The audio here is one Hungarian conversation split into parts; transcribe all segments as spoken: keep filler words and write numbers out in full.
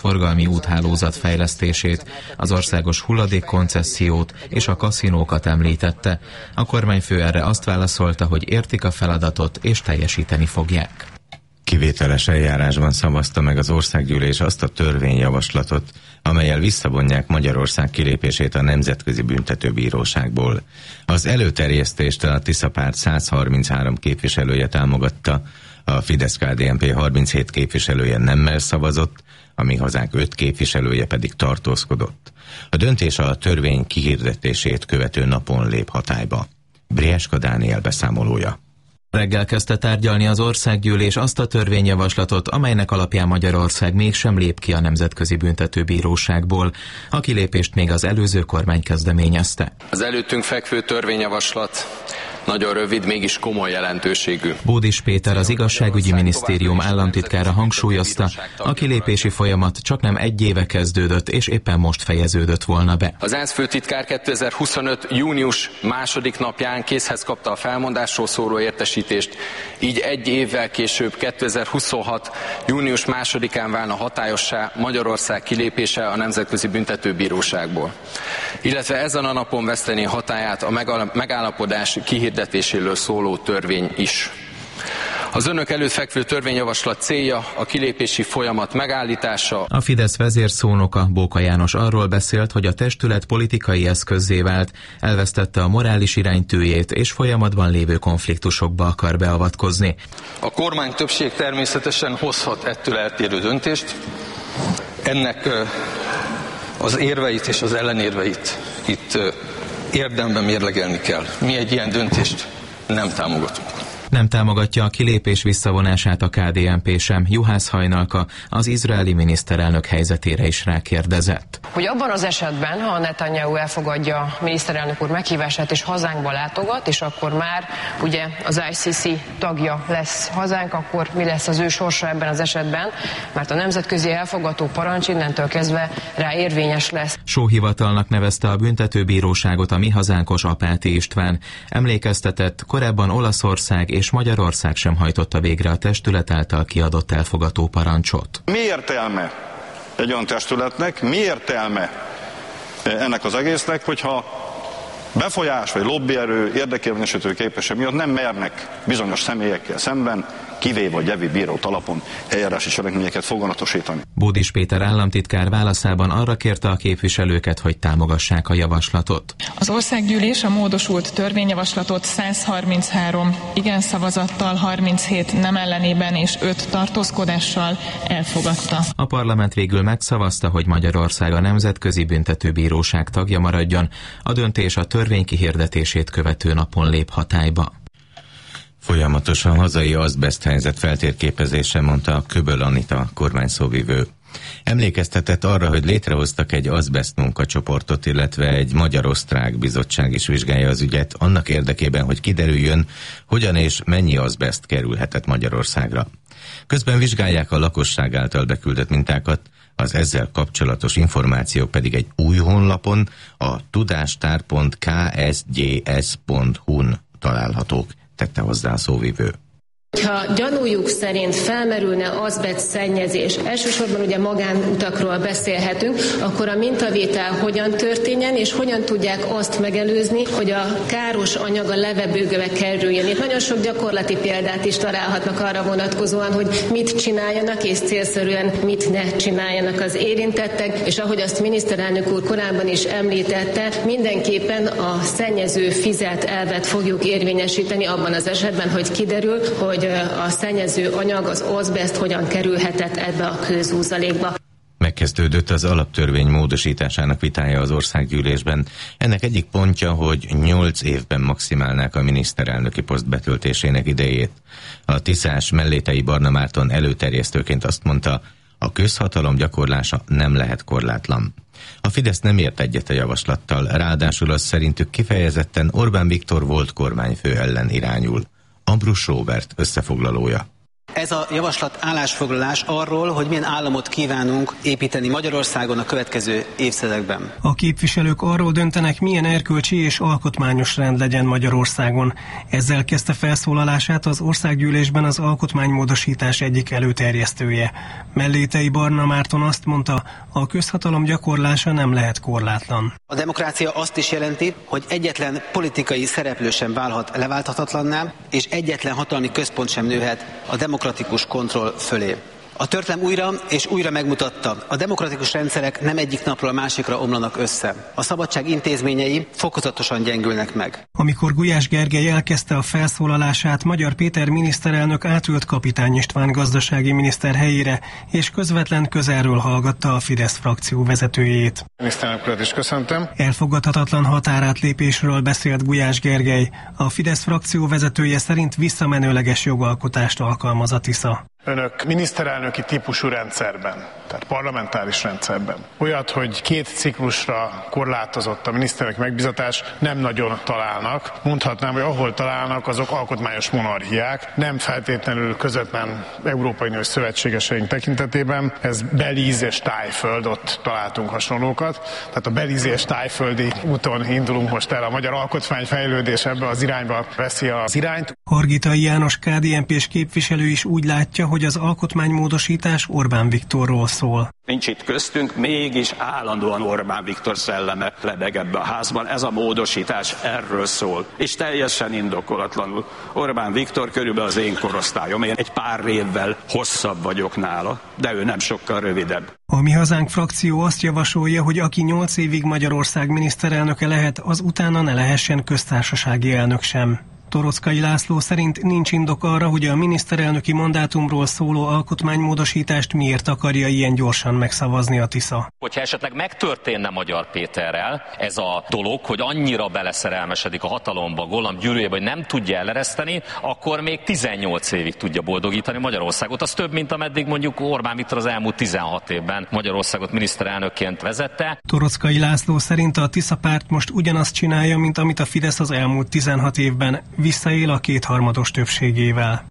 forgalmi úthálózat fejlesztését, az országos hulladékkoncessziót és a kaszinókat említette. A kormányfő erre azt válaszolta, hogy értik a feladatot és teljesíteni fogják. Kivételes eljárásban szavazta meg az országgyűlés azt a törvényjavaslatot, amellyel visszavonják Magyarország kilépését a Nemzetközi Büntetőbíróságból. Az előterjesztést a Tisza párt száz harminchárom képviselője támogatta, a Fidesz-ká dé en pé harminchét képviselője nemmel szavazott, a Mi Hazánk öt képviselője pedig tartózkodott. A döntés a törvény kihirdetését követő napon lép hatályba. Brieska Dániel beszámolója. Reggel kezdte tárgyalni az országgyűlés azt a törvényjavaslatot, amelynek alapján Magyarország mégsem lép ki a Nemzetközi Büntetőbíróságból. A kilépést még az előző kormány kezdeményezte. Az előttünk fekvő törvényjavaslat nagyon rövid, mégis komoly jelentőségű. Bódis Péter, az Igazságügyi Minisztérium államtitkára hangsúlyozta, a kilépési folyamat csaknem egy éve kezdődött, és éppen most fejeződött volna be. Az ENSZ főtitkár kétezer-huszonöt. június második napján készhez kapta a felmondásról szóló értesítést, így egy évvel később kétezer-huszonhat. június másodikán válna hatályossá Magyarország kilépése a Nemzetközi Büntetőbíróságból. Illetve ezen a napon vesztené hatályát a megállapodás kihirdetéséről szóló törvény is. Az önök előtt fekvő törvényjavaslat célja a kilépési folyamat megállítása. A Fidesz vezérszónoka, Bóka János arról beszélt, hogy a testület politikai eszközzé vált, elvesztette a morális iránytűjét és folyamatban lévő konfliktusokba akar beavatkozni. A kormány többség természetesen hozhat ettől eltérő döntést. Ennek az érveit és az ellenérveit itt érdemben mérlegelni kell. Mi egy ilyen döntést nem támogatunk. Nem támogatja a kilépés visszavonását a ká dé en pé sem. Juhász Hajnalka az izraeli miniszterelnök helyzetére is rákérdezett. Hogy abban az esetben, ha Netanyahu elfogadja a miniszterelnök úr meghívását és hazánkba látogat, és akkor már ugye az i cé cé tagja lesz hazánk, akkor mi lesz az ő sorsa ebben az esetben, mert a nemzetközi elfogató parancs innentől kezdve rá érvényes lesz. Sóhivatalnak nevezte a büntetőbíróságot a Mi Hazánkos Apáti István. Emlékeztetett, korábban Olaszország és Magyarország sem hajtotta végre a testület által kiadott elfogató parancsot. Mi értelme egy olyan testületnek, mi értelme ennek az egésznek, hogyha befolyás vagy lobbyerő, érdekérvényesítő képesség miatt nem mernek bizonyos személyekkel szemben kivéve vagy jevi bírót alapon eljárási cselekményeket foganatosítani. Bódis Péter államtitkár válaszában arra kérte a képviselőket, hogy támogassák a javaslatot. Az országgyűlés a módosult törvényjavaslatot száz harminchárom igen szavazattal, harminchét nem ellenében és öt tartózkodással elfogadta. A parlament végül megszavazta, hogy Magyarország a Nemzetközi Büntetőbíróság tagja maradjon. A döntés a törvény kihirdetését követő napon lép hatályba. Folyamatos a hazai azbeszt helyzet feltérképezése, mondta a Köböl Anita kormányszóvivő. Emlékeztetett arra, hogy létrehoztak egy azbeszt munkacsoportot, illetve egy magyar-osztrák bizottság is vizsgálja az ügyet, annak érdekében, hogy kiderüljön, hogyan és mennyi azbeszt kerülhetett Magyarországra. Közben vizsgálják a lakosság által beküldött mintákat, az ezzel kapcsolatos információk pedig egy új honlapon, a tudástár pont k s g s pont hu n találhatók, tette hozzá a szóvivő. Ha gyanújuk szerint felmerülne azbest szennyezés, elsősorban ugye magánutakról beszélhetünk, akkor a mintavétel hogyan történjen, és hogyan tudják azt megelőzni, hogy a káros anyag a levegőbe kerüljön. Itt nagyon sok gyakorlati példát is találhatnak arra vonatkozóan, hogy mit csináljanak, és célszerűen mit ne csináljanak az érintettek, és ahogy azt miniszterelnök úr korábban is említette, mindenképpen a szennyező fizet elvet fogjuk érvényesíteni abban az esetben, hogy kiderül, hogy a szennyező anyag, az azbest hogyan kerülhetett ebbe a kőzúzalékba. Megkezdődött az alaptörvény módosításának vitája az országgyűlésben. Ennek egyik pontja, hogy nyolc évben maximálnák a miniszterelnöki poszt betöltésének idejét. A tiszás Mellétei Barna Márton előterjesztőként azt mondta, a közhatalom gyakorlása nem lehet korlátlan. A Fidesz nem ért egyet a javaslattal, ráadásul az szerintük kifejezetten Orbán Viktor volt kormányfő ellen irányul. Ambrus Róbert összefoglalója. Ez a javaslat állásfoglalás arról, hogy milyen államot kívánunk építeni Magyarországon a következő évtizedekben. A képviselők arról döntenek, milyen erkölcsi és alkotmányos rend legyen Magyarországon. Ezzel kezdte felszólalását az országgyűlésben az alkotmánymódosítás egyik előterjesztője. Mellétei Barna Márton azt mondta, a közhatalom gyakorlása nem lehet korlátlan. A demokrácia azt is jelenti, hogy egyetlen politikai szereplő sem válhat leválthatatlanná, és egyetlen hatalmi központ sem nőhet a demokratikus kontroll fölé. A történelem újra és újra megmutatta, a demokratikus rendszerek nem egyik napról a másikra omlanak össze. A szabadság intézményei fokozatosan gyengülnek meg. Amikor Gulyás Gergely elkezdte a felszólalását, Magyar Péter miniszterelnök átült Kapitány István gazdasági miniszter helyére, és közvetlen közelről hallgatta a Fidesz frakció vezetőjét. Miniszterelnök urat is köszöntöm. Elfogadhatatlan határátlépésről beszélt Gulyás Gergely. A Fidesz frakció vezetője szerint visszamenőleges jogalkotást alkalmaz a Tisza. Önök miniszterelnöki típusú rendszerben, tehát parlamentáris rendszerben olyat, hogy két ciklusra korlátozott a miniszterelnök megbízatás, nem nagyon találnak. Mondhatnám, hogy ahol találnak, azok alkotmányos monarchiák, nem feltétlenül közvetlen Európai Uniós szövetségeseink tekintetében. Ez Belize és Tájföld, ott találtunk hasonlókat. Tehát a Belize és tájföldi úton indulunk most el. A magyar alkotmány fejlődés ebbe az irányba veszi az irányt. Hargitai János ká dé en pés képviselő is úgy látja, hogy az alkotmánymódosítás Orbán Viktorról szól. Nincs itt köztünk, mégis állandóan Orbán Viktor szelleme lebeg ebbe a házban. Ez a módosítás erről szól, és teljesen indokolatlanul. Orbán Viktor körülbelül az én korosztályom, én egy pár évvel hosszabb vagyok nála, de ő nem sokkal rövidebb. A Mi Hazánk frakció azt javasolja, hogy aki nyolc évig Magyarország miniszterelnöke lehet, az utána ne lehessen köztársasági elnök sem. Torockai László szerint nincs indok arra, hogy a miniszterelnöki mandátumról szóló alkotmánymódosítást miért akarja ilyen gyorsan megszavazni a Tisza. Hogyha esetleg megtörténne Magyar Péterrel ez a dolog, hogy annyira beleszerelmesedik a hatalomba, Gollam gyűrűjébe, hogy nem tudja elereszteni, akkor még tizennyolc évig tudja boldogítani Magyarországot. Az több, mint ameddig mondjuk Orbán Viktor az elmúlt tizenhat évben Magyarországot miniszterelnökként vezette. Torockai László szerint a Tisza párt most ugyanazt csinálja, mint amit a Fidesz az elmúlt tizenhat évben, visszaél a kétharmados többségével.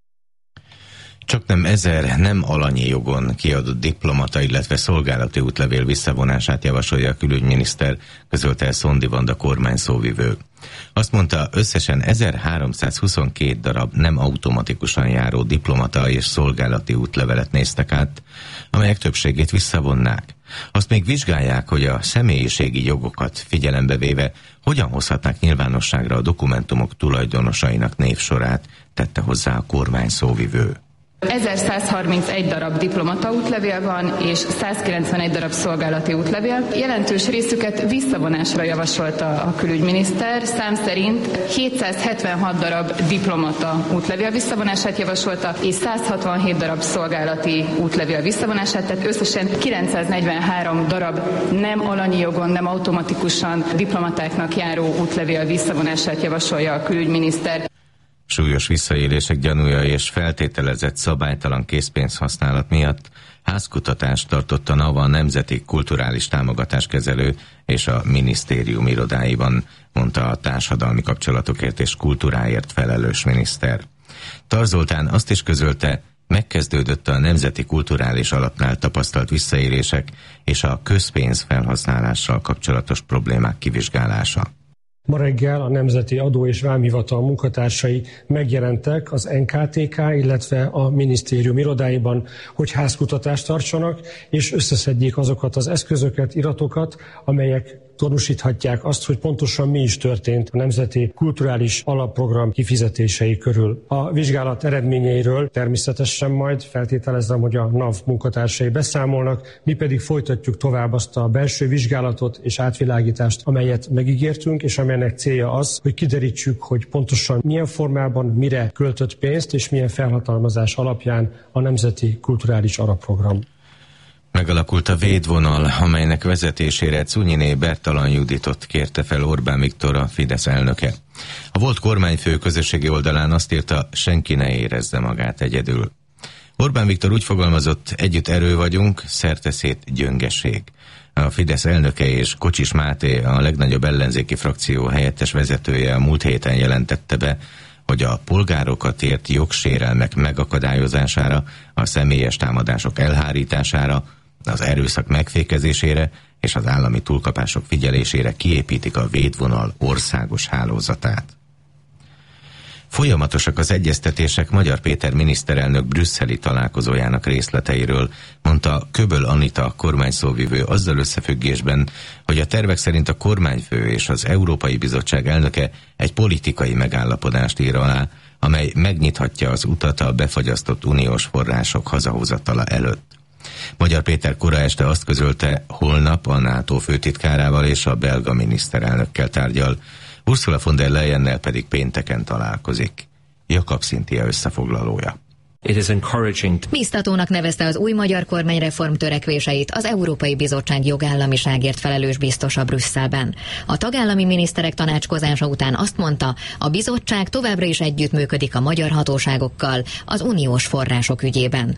Csak nem ezer nem alanyi jogon kiadott diplomata, illetve szolgálati útlevél visszavonását javasolja a külügyminiszter, közölte Szondi Vanda kormányszóvivő. Azt mondta, összesen ezerháromszázhuszonkettő darab nem automatikusan járó diplomata és szolgálati útlevelet néztek át, amelyek többségét visszavonnák. Azt még vizsgálják, hogy a személyiségi jogokat figyelembe véve hogyan hozhatnák nyilvánosságra a dokumentumok tulajdonosainak névsorát, tette hozzá a kormányszóvivő. ezerszázharmincegy darab diplomata útlevél van, és százkilencvenegy darab szolgálati útlevél. Jelentős részüket visszavonásra javasolta a külügyminiszter. Szám szerint hétszázhetvenhat darab diplomata útlevél visszavonását javasolta, és százhatvanhét darab szolgálati útlevél visszavonását, tehát összesen kilencszáznegyvenhárom darab nem alanyi jogon, nem automatikusan diplomatáknak járó útlevél visszavonását javasolja a külügyminiszter. Súlyos visszaélések gyanúja és feltételezett szabálytalan készpénzhasználat miatt házkutatást tartott a NAVA Nemzeti Kulturális Támogatáskezelő és a minisztérium irodáiban, mondta a társadalmi kapcsolatokért és kultúráért felelős miniszter. Tar Zoltán azt is közölte, megkezdődött a Nemzeti Kulturális Alapnál tapasztalt visszaélések és a közpénz felhasználással kapcsolatos problémák kivizsgálása. Ma reggel a Nemzeti Adó- és Vámhivatal munkatársai megjelentek az en ká té ká, illetve a minisztérium irodáiban, hogy házkutatást tartsanak, és összeszedjék azokat az eszközöket, iratokat, amelyek tanúsíthatják azt, hogy pontosan mi is történt a Nemzeti Kulturális Alapprogram kifizetései körül. A vizsgálat eredményeiről természetesen majd feltételezem, hogy a NAV munkatársai beszámolnak, mi pedig folytatjuk tovább azt a belső vizsgálatot és átvilágítást, amelyet megígértünk, és amelynek célja az, hogy kiderítsük, hogy pontosan milyen formában, mire költött pénzt, és milyen felhatalmazás alapján a Nemzeti Kulturális Alapprogram. Megalakult a védvonal, amelynek vezetésére Cunyiné Bertalan Juditot kérte fel Orbán Viktor, a Fidesz elnöke. A volt kormányfő közösségi oldalán azt írta, senki ne érezze magát egyedül. Orbán Viktor úgy fogalmazott, együtt erő vagyunk, szerteszét gyöngeség. A Fidesz elnöke és Kocsis Máté, a legnagyobb ellenzéki frakció helyettes vezetője a múlt héten jelentette be, hogy a polgárokat ért jogsérelmek megakadályozására, a személyes támadások elhárítására, az erőszak megfékezésére és az állami túlkapások figyelésére kiépítik a védvonal országos hálózatát. Folyamatosak az egyeztetések Magyar Péter miniszterelnök brüsszeli találkozójának részleteiről, mondta Köböl Anita kormányszóvivő azzal összefüggésben, hogy a tervek szerint a kormányfő és az Európai Bizottság elnöke egy politikai megállapodást ír alá, amely megnyithatja az utat a befagyasztott uniós források hazahozatala előtt. Magyar Péter kora este azt közölte, holnap a NATO főtitkárával és a belga miniszterelnökkel tárgyal, Ursula von der Leyennel pedig pénteken találkozik. Jakab Szintia összefoglalója. Biztatónak nevezte az új magyar kormányreform törekvéseit az Európai Bizottság jogállamiságért felelős biztosa Brüsszelben. A tagállami miniszterek tanácskozása után azt mondta, a bizottság továbbra is együttműködik a magyar hatóságokkal az uniós források ügyében.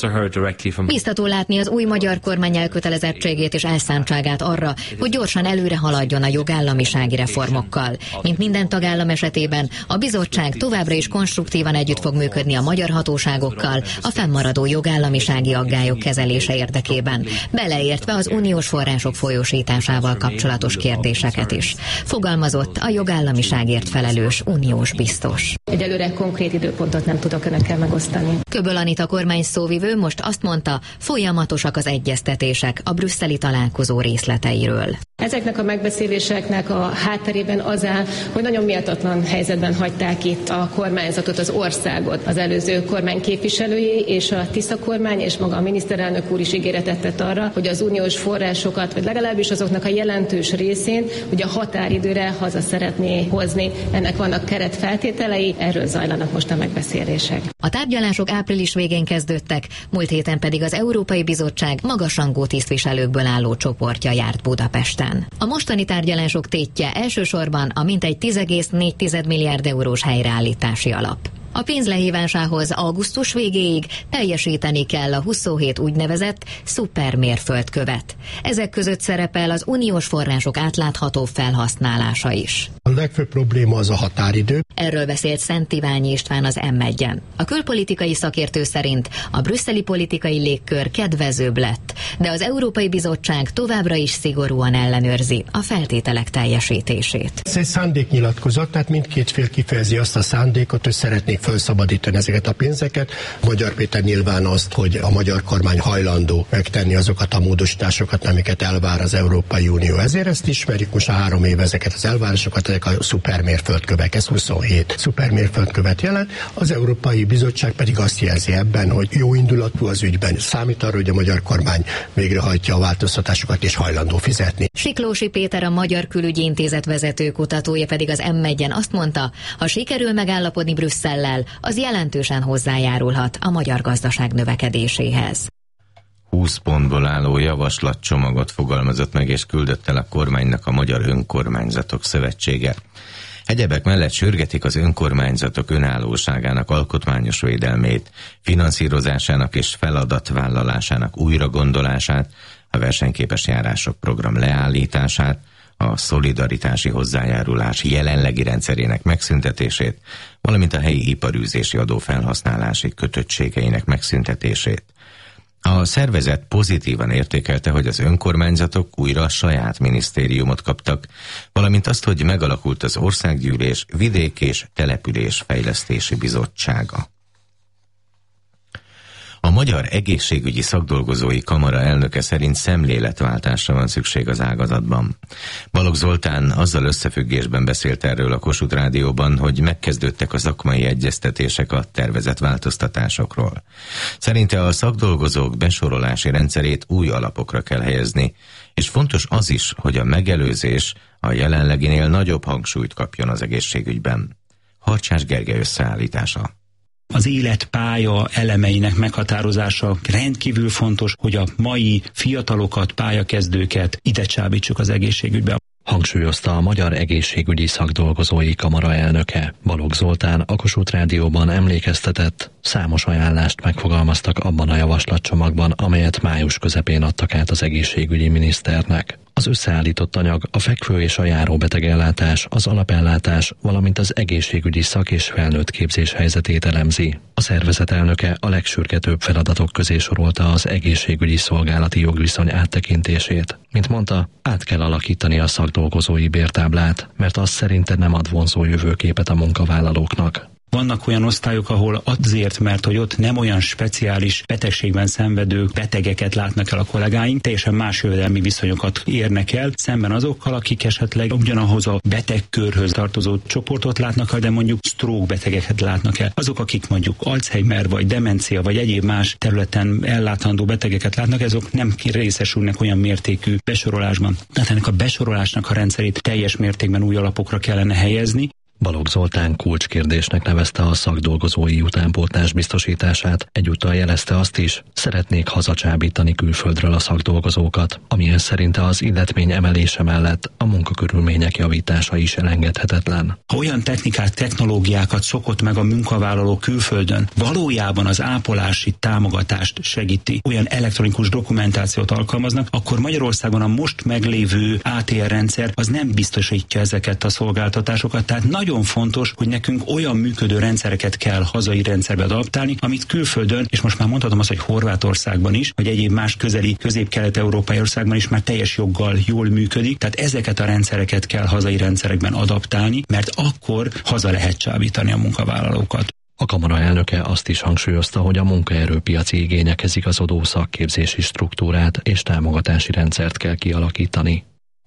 Biztató látni az új magyar kormány elkötelezettségét és elszántságát arra, hogy gyorsan előre haladjon a jogállamisági reformokkal. Mint minden tagállam esetében, a bizottság továbbra is konstruktívan együtt fog működni a magyar hatóságokkal a fennmaradó jogállamisági aggályok kezelése érdekében, beleértve az uniós források folyósításával kapcsolatos kérdéseket is. Fogalmazott a jogállamiságért felelős uniós biztos. Egyelőre konkrét időpontot nem tudok önökkel megosztani. Köböl Anita kormány szóvivő most azt mondta, folyamatosak az egyeztetések a brüsszeli találkozó részleteiről. Ezeknek a megbeszéléseknek a hátterében az áll, hogy nagyon méltatlan helyzetben hagyták itt a kormányzatot, az országot. Az előző kormány képviselői és a Tisza kormány és maga a miniszterelnök úr is ígéretet tett arra, hogy az uniós forrásokat, vagy legalábbis azoknak a jelentős részén, hogy a határidőre haza szeretné hozni. Ennek vannak keretfeltételei, erről zajlanak most a megbeszélések. A tárgyalások április végén kezdődtek, múlt héten pedig az Európai Bizottság magasrangú tisztviselőkből álló csoportja járt Budapesten. A mostani tárgyalások tétje elsősorban a mintegy tíz egész négy milliárd eurós helyreállítási alap. A pénz lehívásához augusztus végéig teljesíteni kell a huszonhét úgynevezett szupermérföldkövet. Ezek között szerepel az uniós források átlátható felhasználása is. A legfőbb probléma az a határidő. Erről beszélt Szent Iványi István az em egyen. A külpolitikai szakértő szerint a brüsszeli politikai légkör kedvezőbb lett, de az Európai Bizottság továbbra is szigorúan ellenőrzi a feltételek teljesítését. Ez egy szándéknyilatkozat, tehát mindkét fél kifejezi azt a szándékot, hogy szeretnék felszabadítani ezeket a pénzeket. Magyar Péter nyilván azt, hogy a magyar kormány hajlandó megtenni azokat a módosításokat, amiket elvár az Európai Unió. Ezért ezt ismerjük most a három éve ezeket az elvárásokat, ezek a szupermérföldkövek, ez huszonhét szupermérföldkövet jelent. Az Európai Bizottság pedig azt jelzi ebben, hogy jó indulatú az ügyben, számít arra, hogy a magyar kormány végrehajtja a változtatásokat és hajlandó fizetni. Siklósi Péter, a Magyar Külügyi Intézet vezető kutatója pedig az em egyen azt mondta, ha sikerül megállapodni Brüsszellel, az jelentősen hozzájárulhat a magyar gazdaság növekedéséhez. húsz pontból álló javaslatcsomagot fogalmazott meg és küldött el a kormánynak a Magyar Önkormányzatok Szövetsége. Egyebek mellett sürgetik az önkormányzatok önállóságának alkotmányos védelmét, finanszírozásának és feladatvállalásának újragondolását, a versenyképes járások program leállítását, a szolidaritási hozzájárulás jelenlegi rendszerének megszüntetését, valamint a helyi iparűzési adó felhasználási kötöttségeinek megszüntetését. A szervezet pozitívan értékelte, hogy az önkormányzatok újra saját minisztériumot kaptak, valamint azt, hogy megalakult az Országgyűlés Vidék- és Településfejlesztési Bizottsága. A Magyar Egészségügyi Szakdolgozói Kamara elnöke szerint szemléletváltásra van szükség az ágazatban. Balogh Zoltán azzal összefüggésben beszélt erről a Kossuth Rádióban, hogy megkezdődtek a szakmai egyeztetések a tervezett változtatásokról. Szerinte a szakdolgozók besorolási rendszerét új alapokra kell helyezni, és fontos az is, hogy a megelőzés a jelenleginél nagyobb hangsúlyt kapjon az egészségügyben. Harcsás Gergely összeállítása. Az életpálya elemeinek meghatározása rendkívül fontos, hogy a mai fiatalokat, pályakezdőket ide csábítsuk az egészségügybe. Hangsúlyozta a Magyar Egészségügyi Szakdolgozói Kamara elnöke. Balogh Zoltán a Kossuth Rádióban emlékeztetett, számos ajánlást megfogalmaztak abban a javaslatcsomagban, amelyet május közepén adtak át az egészségügyi miniszternek. Az összeállított anyag a fekvő és a járó betegellátás, az alapellátás, valamint az egészségügyi szak- és felnőtt képzés helyzetét elemzi. A szervezet elnöke a legsürgetőbb feladatok közé sorolta az egészségügyi szolgálati jogviszony áttekintését. Mint mondta, át kell alakítani a szakdolgozói bértáblát, mert az szerinte nem ad vonzó jövőképet a munkavállalóknak. Vannak olyan osztályok, ahol azért, mert hogy ott nem olyan speciális betegségben szenvedő betegeket látnak el a kollégáink, teljesen más jövedelmi viszonyokat érnek el, szemben azokkal, akik esetleg ugyanahoz a betegkörhöz tartozó csoportot látnak el, de mondjuk stroke betegeket látnak el. Azok, akik mondjuk Alzheimer vagy demencia vagy egyéb más területen ellátandó betegeket látnak, azok nem részesülnek olyan mértékű besorolásban. Tehát ennek a besorolásnak a rendszerét teljes mértékben új alapokra kellene helyezni. Balogh Zoltán kulcskérdésnek nevezte a szakdolgozói utánpótlás biztosítását, egyúttal jelezte azt is, szeretnék hazacsábítani külföldről a szakdolgozókat, amihez szerinte az illetmény emelése mellett a munkakörülmények javítása is elengedhetetlen. Ha olyan technikát, technológiákat szokott meg a munkavállaló külföldön, valójában az ápolási támogatást segíti, olyan elektronikus dokumentációt alkalmaznak, akkor Magyarországon a most meglévő á té er rendszer az nem biztosítja ezeket a szolgáltatásokat, tehát nagyon Nagyon fontos, hogy nekünk olyan működő rendszereket kell hazai rendszerbe adaptálni, amit külföldön, és most már mondhatom azt, hogy Horvátországban is, vagy egyéb más közeli közép-kelet-európai országban is már teljes joggal jól működik, tehát ezeket a rendszereket kell hazai rendszerekben adaptálni, mert akkor haza lehet csábítani a munkavállalókat. A kamara elnöke azt is hangsúlyozta, hogy a munkaerőpiaci igényekhez igazodó szakképzési struktúrát és támogatási rendszert kell kialakítani.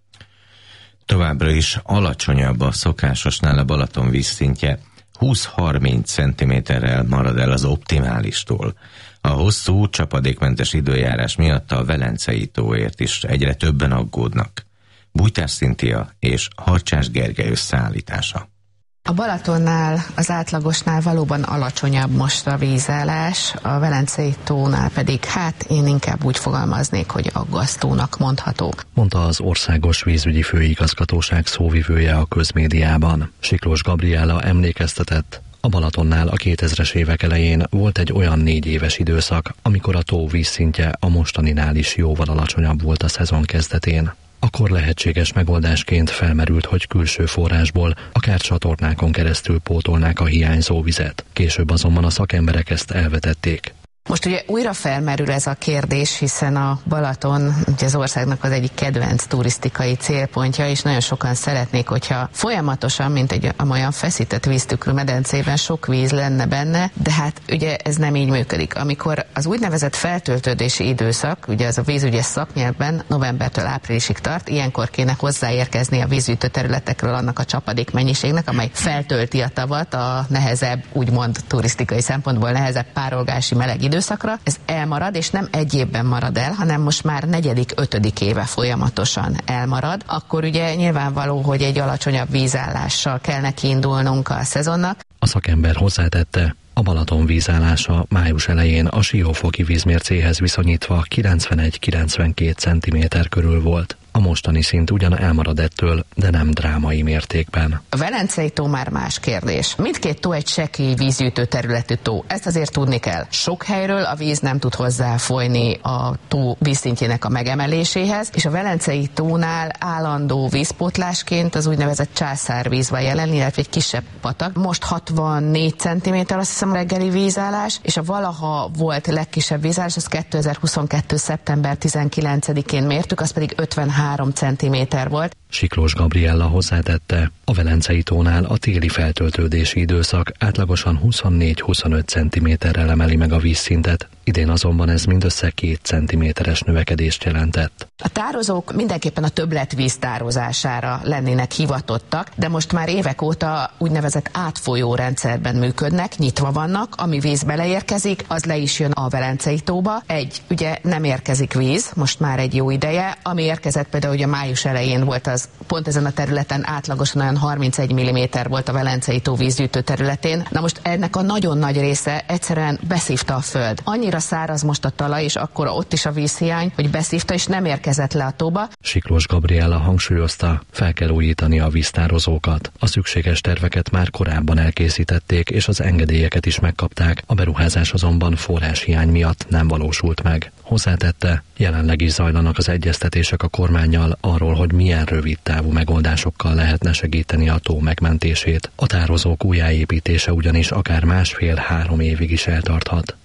Továbbra is alacsonyabb a szokásosnál a Balaton vízszintje, húsz-harminc centiméterrel marad el az optimálistól. A hosszú, csapadékmentes időjárás miatt a Velencei tóért is egyre többen aggódnak. Bújtás Szintia és Harcsás Gergely összeállítása. A Balatonnál az átlagosnál valóban alacsonyabb most a vízállás, a Velencei tónál pedig hát én inkább úgy fogalmaznék, hogy aggasztónak mondható. Mondta az Országos Vízügyi Főigazgatóság szóvivője a közmédiában. Siklós Gabriella emlékeztetett, a Balatonnál a kétezres évek elején volt egy olyan négy éves időszak, amikor a tó vízszintje a mostaninál is jóval alacsonyabb volt a szezon kezdetén. Akkor lehetséges megoldásként felmerült, hogy külső forrásból, akár csatornákon keresztül pótolnák a hiányzó vizet. Később azonban a szakemberek ezt elvetették. Most ugye újra felmerül ez a kérdés, hiszen a Balaton ugye az országnak az egyik kedvenc turisztikai célpontja, és nagyon sokan szeretnék, hogyha folyamatosan, mint egy olyan feszített víztükrű medencében sok víz lenne benne, de hát ugye ez nem így működik. Amikor az úgynevezett feltöltődési időszak, ugye az a vízügyes szaknyelvben novembertől áprilisig tart, ilyenkor kéne hozzáérkezni a vízgyűjtő területekről annak a csapadék mennyiségnek, amely feltölti a tavat a nehezebb, úgymond turisztikai szempontból nehezebb párolgási meleg idő. Időszakra, ez elmarad, és nem egy évben marad el, hanem most már negyedik, ötödik éve folyamatosan elmarad, akkor ugye nyilvánvaló, hogy egy alacsonyabb vízállással kell neki indulnunk a szezonnak. A szakember hozzátette, a Balaton vízállása május elején a siófoki vízmércéhez viszonyítva kilencvenegy-kilencvenkét centiméter körül volt. A mostani szint ugyan elmarad ettől, de nem drámai mértékben. A Velencei tó már más kérdés. Mindkét tó egy csekély vízgyűjtő területű tó. Ezt azért tudni kell. Sok helyről a víz nem tud hozzáfolyni a tó vízszintjének a megemeléséhez, és a Velencei tónál állandó vízpótlásként az úgynevezett császárvíz van jelen, illetve egy kisebb patak. Most hatvannégy centiméter, azt hiszem, reggeli vízállás, és a valaha volt legkisebb vízállás, az kétezer-huszonkettő. szeptember tizenkilencedikén mértük, az pedig ötvenhárom centiméter volt. Siklós Gabriella hozzátette, a Velencei tónál a téli feltöltődési időszak átlagosan huszonnégy-huszonöt centiméterrel emeli meg a vízszintet, idén azonban ez mindössze két centiméteres növekedést jelentett. A tározók mindenképpen a többletvíz tározására lennének hivatottak, de most már évek óta úgynevezett átfolyó rendszerben működnek, nyitva vannak, ami víz beleérkezik, az le is jön a Velencei tóba. Egy, ugye nem érkezik víz, most már egy jó ideje, ami érkezett például ugye május elején volt az, pont ezen a területen átlagosan olyan harmincegy milliméter volt a Velencei tó vízgyűjtő területén. Na most ennek a nagyon nagy része egyszerűen beszívta a föld. Annyira száraz most a talaj, és akkor ott is a vízhiány, hogy beszívta, és nem érkezett le a tóba. Siklós Gabriella hangsúlyozta, fel kell újítani a víztározókat. A szükséges terveket már korábban elkészítették, és az engedélyeket is megkapták, a beruházás azonban forráshiány miatt nem valósult meg. Hozzátette, jelenleg is zajlanak az egyeztetések a kormánnyal arról, hogy milyen rövid távú megoldásokkal lehetne segíteni a tó megmentését. A tározók újjáépítése ugyanis akár másfél-három évig is eltarthat.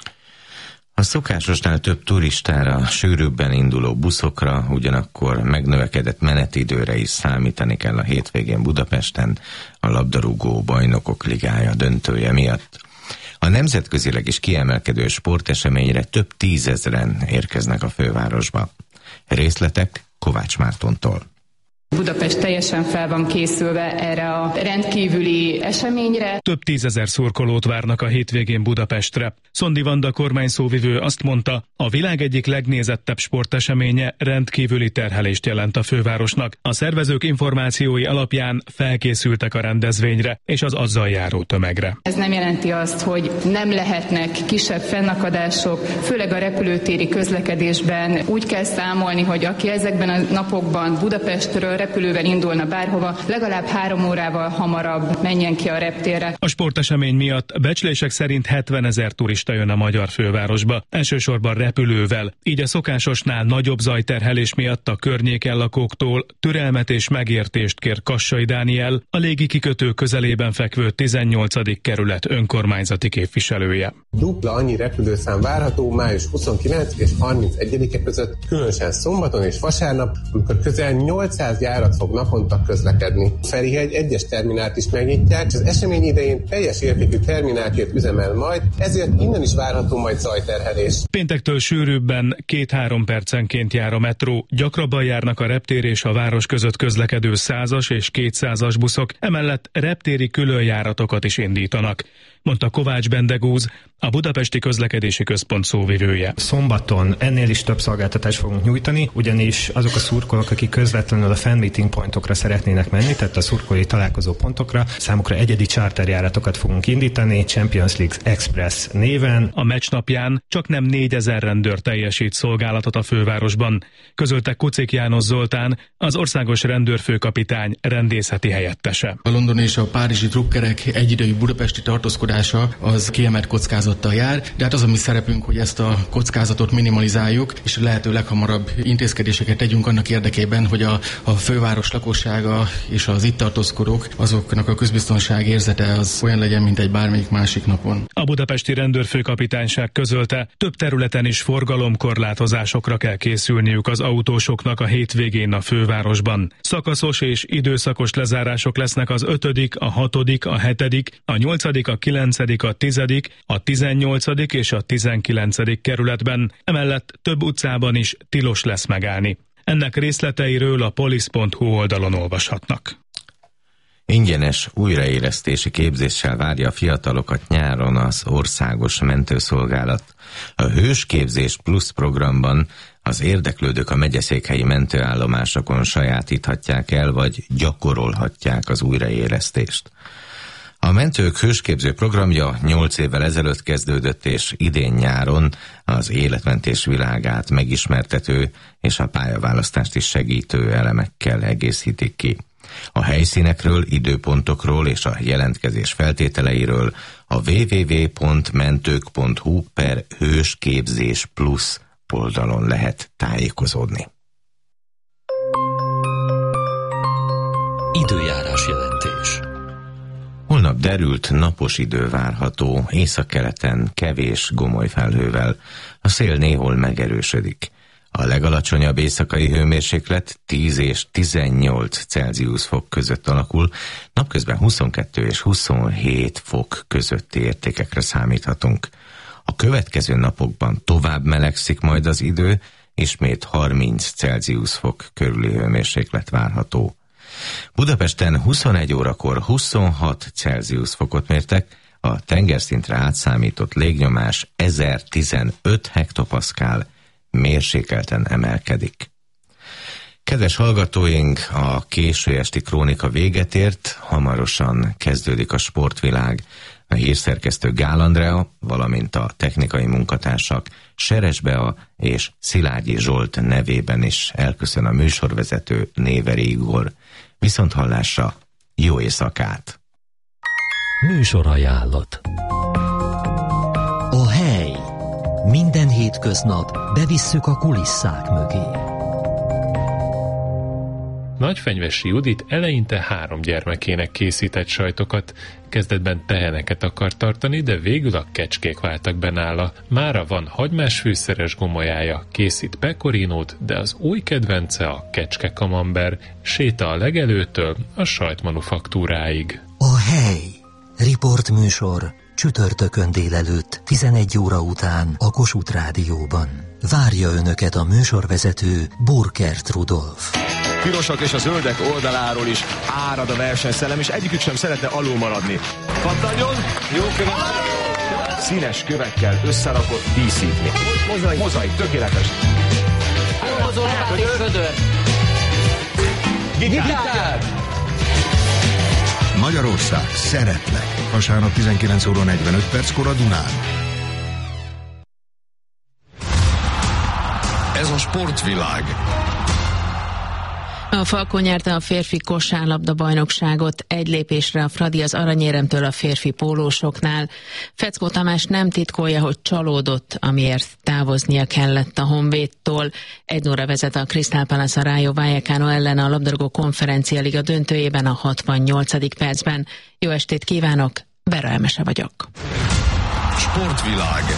A szokásosnál több turistára, sűrűbben induló buszokra, ugyanakkor megnövekedett menetidőre is számítani kell a hétvégén Budapesten a labdarúgó bajnokok ligája döntője miatt. A nemzetközileg is kiemelkedő sporteseményre több tízezren érkeznek a fővárosba. Részletek Kovács Mártontól. Budapest teljesen fel van készülve erre a rendkívüli eseményre. Több tízezer szurkolót várnak a hétvégén Budapestre. Szondi Vanda kormányszóvivő azt mondta, a világ egyik legnézettebb sporteseménye rendkívüli terhelést jelent a fővárosnak. A szervezők információi alapján felkészültek a rendezvényre és az azzal járó tömegre. Ez nem jelenti azt, hogy nem lehetnek kisebb fennakadások, főleg a repülőtéri közlekedésben úgy kell számolni, hogy aki ezekben a napokban Budapestről repülővel indulna bárhova, legalább három órával hamarabb menjen ki a reptérre. A sportesemény miatt becslések szerint hetvenezer turista jön a magyar fővárosba, elsősorban repülővel. Így a szokásosnál nagyobb zajterhelés miatt a környéken lakóktól türelmet és megértést kér Kassai Dániel, a légi kikötő közelében fekvő tizennyolcadik kerület önkormányzati képviselője. Dupla annyi repülőszám várható május huszonkilencedike és harmincegyedike között, különösen szombaton és vasárnap, amikor közel nyolcszáz járat fog naponta közlekedni. Ferihegy egyes terminált is megnyitják, és az esemény idején teljes értékű terminálként üzemel majd, ezért innen is várható majd zajterhelés. Péntektől sűrűbben két-három percenként jár a metró, gyakrabban járnak a reptér és a város között közlekedő százas és kétszázas buszok, emellett reptéri különjáratokat is indítanak, mondta Kovács Bendegúz, a Budapesti Közlekedési Központ szóvivője. Szombaton ennél is több szolgáltatást fogunk nyújtani, ugyanis azok a szurkolók, akik közvetlenül a fan meeting pontokra szeretnének menni, tehát a szurkolói találkozó pontokra, számukra egyedi charterjáratokat fogunk indítani, Champions League Express néven. A meccs napján csak nem négyezer rendőr teljesít szolgálatot a fővárosban, közölte Kucik János Zoltán, az országos rendőrfőkapitány rendészeti helyettese. A londoni és a párizsi drukkerek egyidejű budapesti tartózkodása az kiemelt kockázattal jár, de hát az a mi szerepünk, hogy ezt a kockázatot minimalizáljuk, és lehető leghamarabb intézkedéseket tegyünk annak érdekében, hogy a, a főváros lakossága és az itt tartózkodók, azoknak a közbiztonság érzete az olyan legyen, mint egy bármelyik másik napon. A budapesti rendőrfőkapitányság közölte, több területen is forgalomkorlátozásokra kell készülniük az autósoknak a hétvégén a fővárosban. Szakaszos és időszakos lezárások lesznek az ötödik, a hatodik, a hetedik, a nyolcadik, a kilencedik, a tizedik, a tizennyolcadik és a tizenkilencedik kerületben, emellett több utcában is tilos lesz megállni. Ennek részleteiről a polisz pont hu oldalon olvashatnak. Ingyenes újraélesztési képzéssel várja a fiatalokat nyáron az országos mentőszolgálat. A Hősképzés Plusz programban az érdeklődők a megyeszékhelyi mentőállomásokon sajátíthatják el, vagy gyakorolhatják az újraélesztést. A mentők hősképző programja nyolc évvel ezelőtt kezdődött, és idén nyáron az életmentés világát megismertető és a pályaválasztást is segítő elemekkel egészítik ki. A helyszínekről, időpontokról és a jelentkezés feltételeiről a double-u double-u double-u pont mentők pont hu per hősképzés plusz oldalon lehet tájékozódni. Időjárás jelentés. Holnap derült, napos idő várható, északkeleten kevés gomoly felhővel. A szél néhol megerősödik. A legalacsonyabb éjszakai hőmérséklet tíz és tizennyolc Celsius fok között alakul, napközben huszonkettő és huszonhét fok közötti értékekre számíthatunk. A következő napokban tovább melegszik majd az idő, ismét harminc Celsius fok körüli hőmérséklet várható. Budapesten huszonegy órakor huszonhat Celsius fokot mértek, a tengerszintre átszámított légnyomás ezertizenöt hektopaszkál, mérsékelten emelkedik. Kedves hallgatóink, a késő esti krónika véget ért, hamarosan kezdődik a sportvilág. A hírszerkesztő Gál Andrea, valamint a technikai munkatársak Seres Bea és Szilágyi Zsolt nevében is elköszön a műsorvezető Néveri Igor. Viszonthallásra, jó éjszakát! Műsorajánlat. A hely. Minden hétköznap bevisszük a kulisszák mögé. Nagyfenyvesi Judit eleinte három gyermekének készített sajtokat. Kezdetben teheneket akart tartani, de végül a kecskék váltak be nála. Mára van hagymás fűszeres gomolyája, készít pecorinót, de az új kedvence a kecske kamember. Séta a legelőtől a sajtmanufaktúráig. A hely. Riportműsor csütörtökön délelőtt tizenegy óra után a Kossuth Rádióban. Várja önöket a műsorvezető Burkert Rudolf. Pirosak és a zöldek oldaláról is árad a versenyszellem, és egyikük sem szeretne alul maradni. Pattanjon! Jó követ! Színes kövekkel összerakott díszítmény. Mozaik. Mozaik, tökéletes. Hozol és födör. Gitár! Magyarország, szeretlek. Vasárnap tizenkilenc óra negyvenöt perckor a Dunán. Ez a sportvilág. A Falko nyerte a férfi kosárlabda bajnokságot, egy lépésre a Fradi az aranyéremtől a férfi pólósoknál. Feckó Tamás nem titkolja, hogy csalódott, amiért távoznia kellett a Honvédtól. Egy óra vezet a Crystal Palace a Rayo Vallecano ellen a labdarúgó konferencia liga döntőjében a hatvannyolcadik percben. Jó estét kívánok, Bera Emese vagyok. Sportvilág.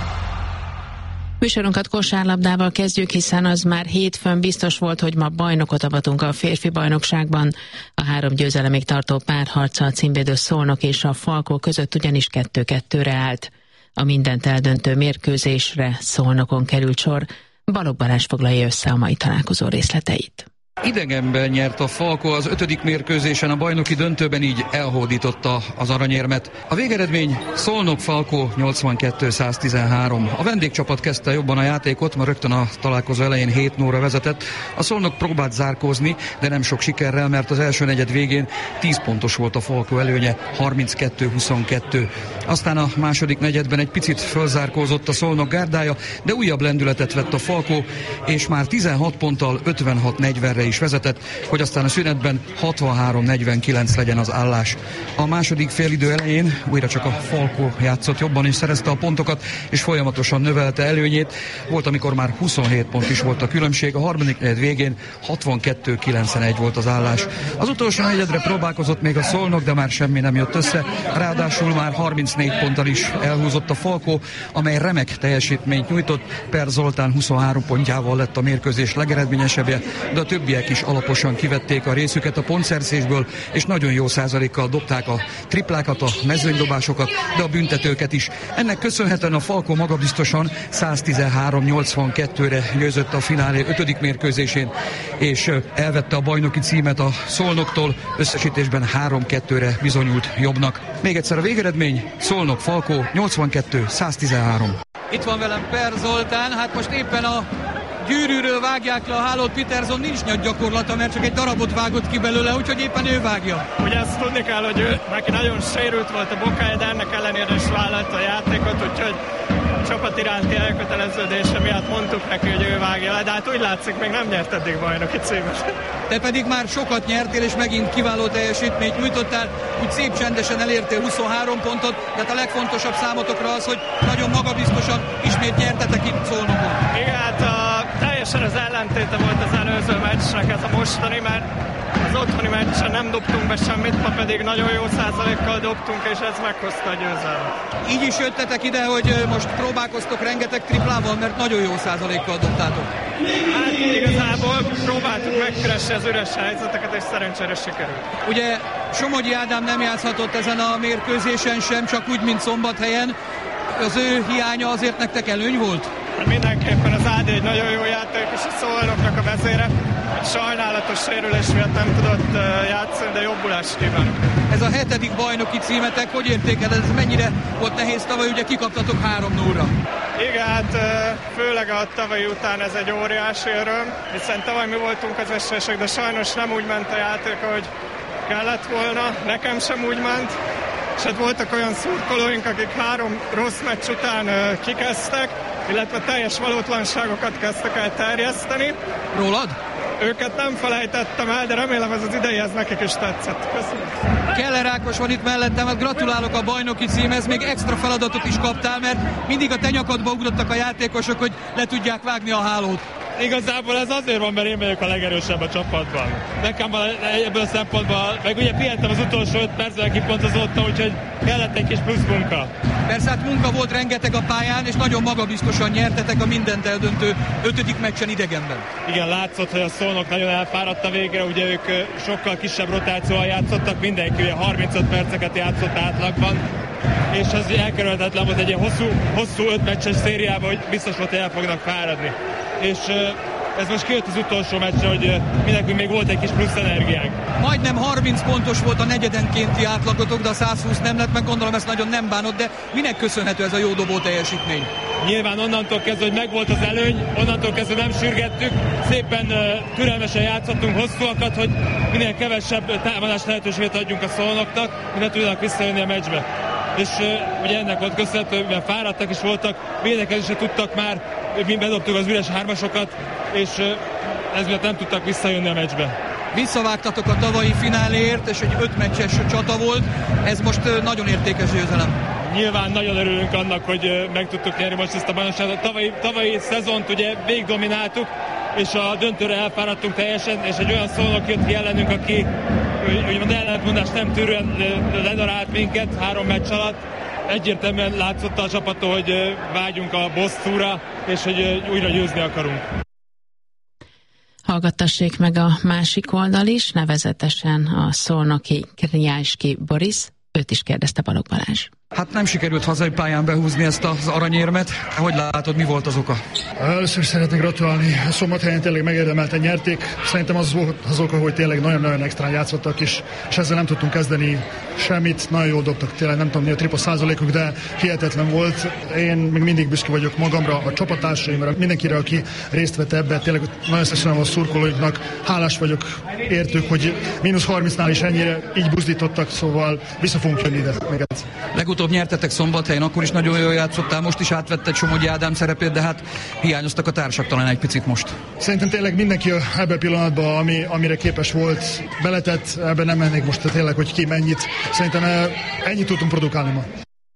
Műsorunkat kosárlabdával kezdjük, hiszen az már hétfőn biztos volt, hogy ma bajnokot avatunk a férfi bajnokságban. A három győzelemig tartó párharca a címvédő Szolnok és a Falkó között ugyanis kettő-kettőre állt. A mindent eldöntő mérkőzésre Szolnokon került sor. Balogh Balázs foglalja össze a mai találkozó részleteit. Idegenben nyert a Falko az ötödik mérkőzésen a bajnoki döntőben, így elhódította az aranyérmet. A végeredmény Szolnok-Falko nyolcvankettő száztizenhárom. A vendégcsapat kezdte jobban a játékot, ma rögtön a találkozó elején hét nulla vezetett. A Szolnok próbált zárkózni, de nem sok sikerrel, mert az első negyed végén tíz pontos volt a Falko előnye, harminckettő huszonkettő. Aztán a második negyedben egy picit fölzárkózott a Szolnok gárdája, de újabb lendületet vett a Falko, és már tizenhat ponttal ötvenhat negyvenre is vezetett, hogy aztán a szünetben hatvanhárom negyvenkilenc legyen az állás. A második félidő elején újra csak a Falko játszott jobban, és szerezte a pontokat, és folyamatosan növelte előnyét. Volt, amikor már huszonhét pont is volt a különbség, a harmadik negyed végén hatvankettő kilencvenegy volt az állás. Az utolsó negyedre próbálkozott még a Szolnok, de már semmi nem jött össze, ráadásul már harmincnégy ponttal is elhúzott a Falko, amely remek teljesítményt nyújtott. Per Zoltán huszonhárom pontjával lett a mérkőzés legeredményesebbje, de a többiek is alaposan kivették a részüket a pontszerzésből, és nagyon jó százalékkal dobták a triplákat, a mezőnydobásokat, de a büntetőket is. Ennek köszönhetően a Falko magabiztosan száztizenhárom nyolcvankettőre győzött a finálé ötödik mérkőzésén, és elvette a bajnoki címet a Szolnoktól, összesítésben három kettőre bizonyult jobbnak. Még egyszer a végeredmény, Szolnok-Falko nyolcvankettő száztizenhárom. Itt van velem Per Zoltán, hát most éppen a gyűrűről vágják le a hálót, Peterson nincs nagy gyakorlata, mert csak egy darabot vágott ki belőle, úgyhogy éppen ő vágja. Ugye ezt tudni kell, hogy ő, neki nagyon sérült volt a bokája, de ennek ellenére is vállalta a játékot, úgyhogy csapat iránti elköteleződése miatt mondtuk neki, hogy ő vágja le, de hát úgy látszik, még nem nyert eddig bajnoki címet. Te pedig már sokat nyertél, és megint kiváló teljesítményt nyújtottál, úgy szép csendesen elértél huszonhárom pontot, de hát a legfontosabb számotokra az, hogy nagyon magabiztosan ismét nyertetek itt Szolnokon. Igen, hát a, teljesen az ellentéte volt az előző meccsnek ez a mostani, mert az otthoni meccsen nem dobtunk be semmit, ma pedig nagyon jó százalékkal dobtunk, és ez meghozta a győzelmet. Így is jöttetek ide, hogy most próbálkoztok rengeteg triplával, mert nagyon jó százalékkal dobtátok. Hát igazából próbáltuk megkeresni az üres helyzeteket, és szerencsére sikerült. Ugye Somogyi Ádám nem játszhatott ezen a mérkőzésen sem, csak úgy, mint Szombathelyen. Az ő hiánya azért nektek előny volt? Hát mindenképpen az Ádi egy nagyon jó játék, és a Szolnoknak a vezére. Sajnálatos sérülés miatt nem tudott játszani, de jobbulást kívánok. Ez a hetedik bajnoki címetek, hogy értékeled, ez mennyire volt nehéz tavaly, ugye kikaptatok három nullra? Igen, hát főleg a tavalyi után ez egy óriási öröm, hiszen tavaly mi voltunk az esélyesek, de sajnos nem úgy ment a játék, ahogy kellett volna, nekem sem úgy ment. És hát voltak olyan szurkolóink, akik három rossz meccs után kikezdtek, illetve teljes valótlanságokat kezdtek el terjeszteni. Rólad? Őket nem felejtettem el, de remélem ez az idejéhez nekik is tetszett. Köszönöm. Keller Ákos van itt mellettem, hát gratulálok a bajnoki címhez, még extra feladatot is kaptál, mert mindig a te nyakadba ugrottak a játékosok, hogy le tudják vágni a hálót. Igazából ez azért van, mert én vagyok a legerősebb a csapatban. Nekem ebből a szempontból, meg ugye pihentem az utolsó öt percben, kipontozottam, úgyhogy kellett egy kis plusz munka. Persze hát munka volt rengeteg a pályán, és nagyon magabiztosan nyertetek a mindent eldöntő ötödik meccsen idegenben. Igen, látszott, hogy a Szolnok nagyon elfáradt a végre, ugye ők sokkal kisebb rotációval játszottak, mindenki ugye harmincöt perceket játszott átlagban, és ez elkerülhetetlen volt egy ilyen hosszú, hosszú öt meccses szériában, hogy biztos volt, hogy el fognak fáradni. És ez most kijött az utolsó meccsre, hogy mi nekünk még volt egy kis plusz energiánk. Majdnem harminc pontos volt a negyedenkénti átlagotok, de a száz húsz nem lett, meg gondolom ezt nagyon nem bánod, de minek köszönhető ez a jó dobó teljesítmény? Nyilván onnantól kezdve, hogy megvolt az előny, onnantól kezdve nem sürgettük, szépen uh, türelmesen játszottunk hosszúakat, hogy minél kevesebb támadás lehetőséget adjunk a Szolnoknak, minél tudnak visszajönni a meccsbe. És uh, ugye ennek volt köszönhető, mivel fáradtak is voltak, védekezésre tudtak már, mi bedobtuk az üres hármasokat, és uh, ez miatt nem tudtak visszajönni a meccsbe. Visszavágtatok a tavalyi fináléért, és egy öt meccses csata volt, ez most uh, nagyon értékes győzelem. Nyilván nagyon örülünk annak, hogy uh, meg tudtuk nyerni most ezt a bajnokságot. Tavalyi, tavalyi szezont ugye végigdomináltuk, és a döntőre elfáradtunk teljesen, és egy olyan Szolnok jött ki ellenünk, aki úgymond ellentmondást nem tűrően ledarált minket három meccs alatt. Egyértelműen látszott a csapattól, hogy vágyunk a bosszúra, és hogy újra győzni akarunk. Hallgattassék meg a másik oldal is, nevezetesen a szolnoki Kriájski Boris. Őt is kérdezte Balogh Balázs. Hát nem sikerült hazai pályán behúzni ezt az aranyérmet. Hogy látod, mi volt az oka? Először szeretnék gratulálni. Szombathelyen tényleg megérdemelten nyerték. Szerintem az volt az oka, hogy tényleg nagyon-nagyon extrán játszottak, és, és ezzel nem tudtunk kezdeni semmit. Nagyon jól dobtak, tényleg nem tudom mi a tripla százalékuk, de hihetetlen volt. Én még mindig büszke vagyok magamra, a csapattársaimra, mindenkire, aki részt vett ebbe. Tényleg nagyon köszönöm a szurkolóiknak. Hálás vagyok értük, hogy mínusz harmincnál is ennyire így buzdítottak, szóval vissza fogunk jönni ide. Még ez. Legutóbb nyertetek Szombathelyen, akkor is nagyon jól játszottál, most is átvetted Somogyi Ádám szerepét, de hát hiányoztak a társak talán egy picit most. Szerintem tényleg mindenki ebben a pillanatban, ami, amire képes volt, beletett, ebben nem mennék most tényleg, hogy ki mennyit. Szerintem ennyit tudtunk produkálni ma.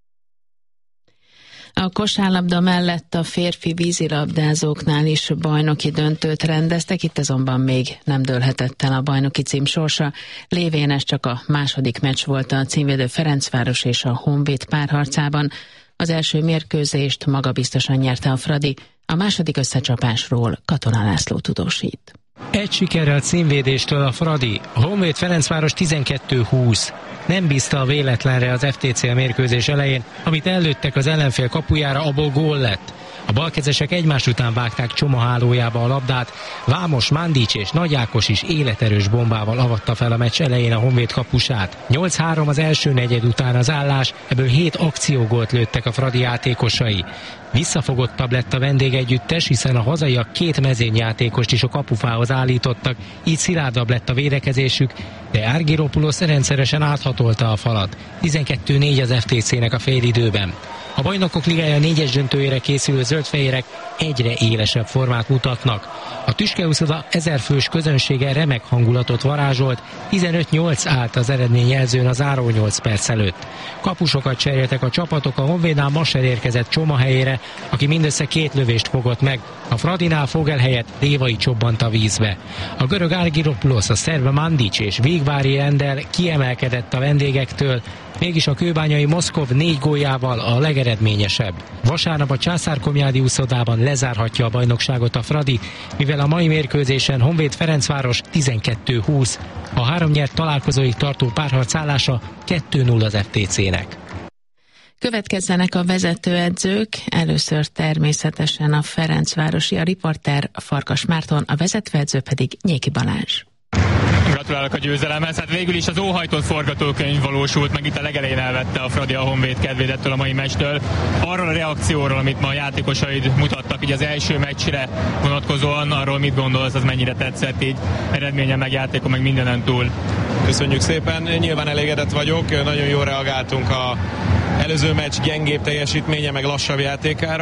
A kosárlabda mellett a férfi vízilabdázóknál is bajnoki döntőt rendeztek, itt azonban még nem dőlhetett el a bajnoki cím sorsa, lévén ez csak a második meccs volt a címvédő Ferencváros és a Honvéd párharcában. Az első mérkőzést magabiztosan nyerte a Fradi, a második összecsapásról Katona László tudósít. Egy sikerrel címvédéstől a Fradi, a Honvéd Ferencváros tizenkettő húsz. Nem bízta a véletlenre az ef té cé a mérkőzés elején, amit ellőttek az ellenfél kapujára, abból gól lett. A balkezesek egymás után vágták Csoma hálójába a labdát, Vámos, Mandics és Nagy Ákos is életerős bombával avatta fel a meccs elején a Honvéd kapusát. nyolc három az első negyed után az állás, ebből hét akciógólt lőttek a Fradi játékosai. Visszafogottabb lett a vendégegyüttes, hiszen a hazaiak két mezőnyjátékost is a kapufához állítottak, így szilárdabb lett a védekezésük, de Argyropoulos rendszeresen áthatolta a falat. tizenkettő négy az ef té cének a félidőben. A Bajnokok Ligája négyes döntőjére készülő zöldfehérek egyre élesebb formát mutatnak. A Tüskeúszoda ezerfős közönsége remek hangulatot varázsolt, tizenöt nyolc állt az eredményjelzőn a záró nyolc perc előtt. Kapusokat cseréltek a csapatok, a Honvédnál Masser érkezett Csoma helyére, aki mindössze két lövést fogott meg. A Fradinál Fogel helyett Révai csobbant a vízbe. A görög Argyropoulos, a szerb Mandics és Végvári Rendel kiemelkedett a vendégektől, mégis a kőbányai Moszkov négy góljával a legeredményesebb. Vasárnap a Császár-Komjádi úszodában lezárhatja a bajnokságot a Fradi, mivel a mai mérkőzésen Honvéd Ferencváros tizenkettő húsz. A három nyert találkozóig tartó párharc állása kettő null az ef té cének. Következzenek a vezetőedzők, először természetesen a ferencvárosi, a riporter Farkas Márton, a vezetőedző pedig Nyéki Balázs. Gratulálok a győzelemhez. Hát végül is az óhajtott forgatókönyv valósult meg, itt a legelején elvette a Fradi a Honvéd kedvét ettől a mai meccstől. Arról a reakcióról, amit ma a játékosaid mutattak így az első meccsre vonatkozóan, arról mit gondolsz, az mennyire tetszett így eredményen, meg játékon, meg mindenen túl? Köszönjük szépen, nyilván elégedett vagyok, nagyon jól reagáltunk a előző meccs gyengébb teljesítménye, meg lassabb játékára.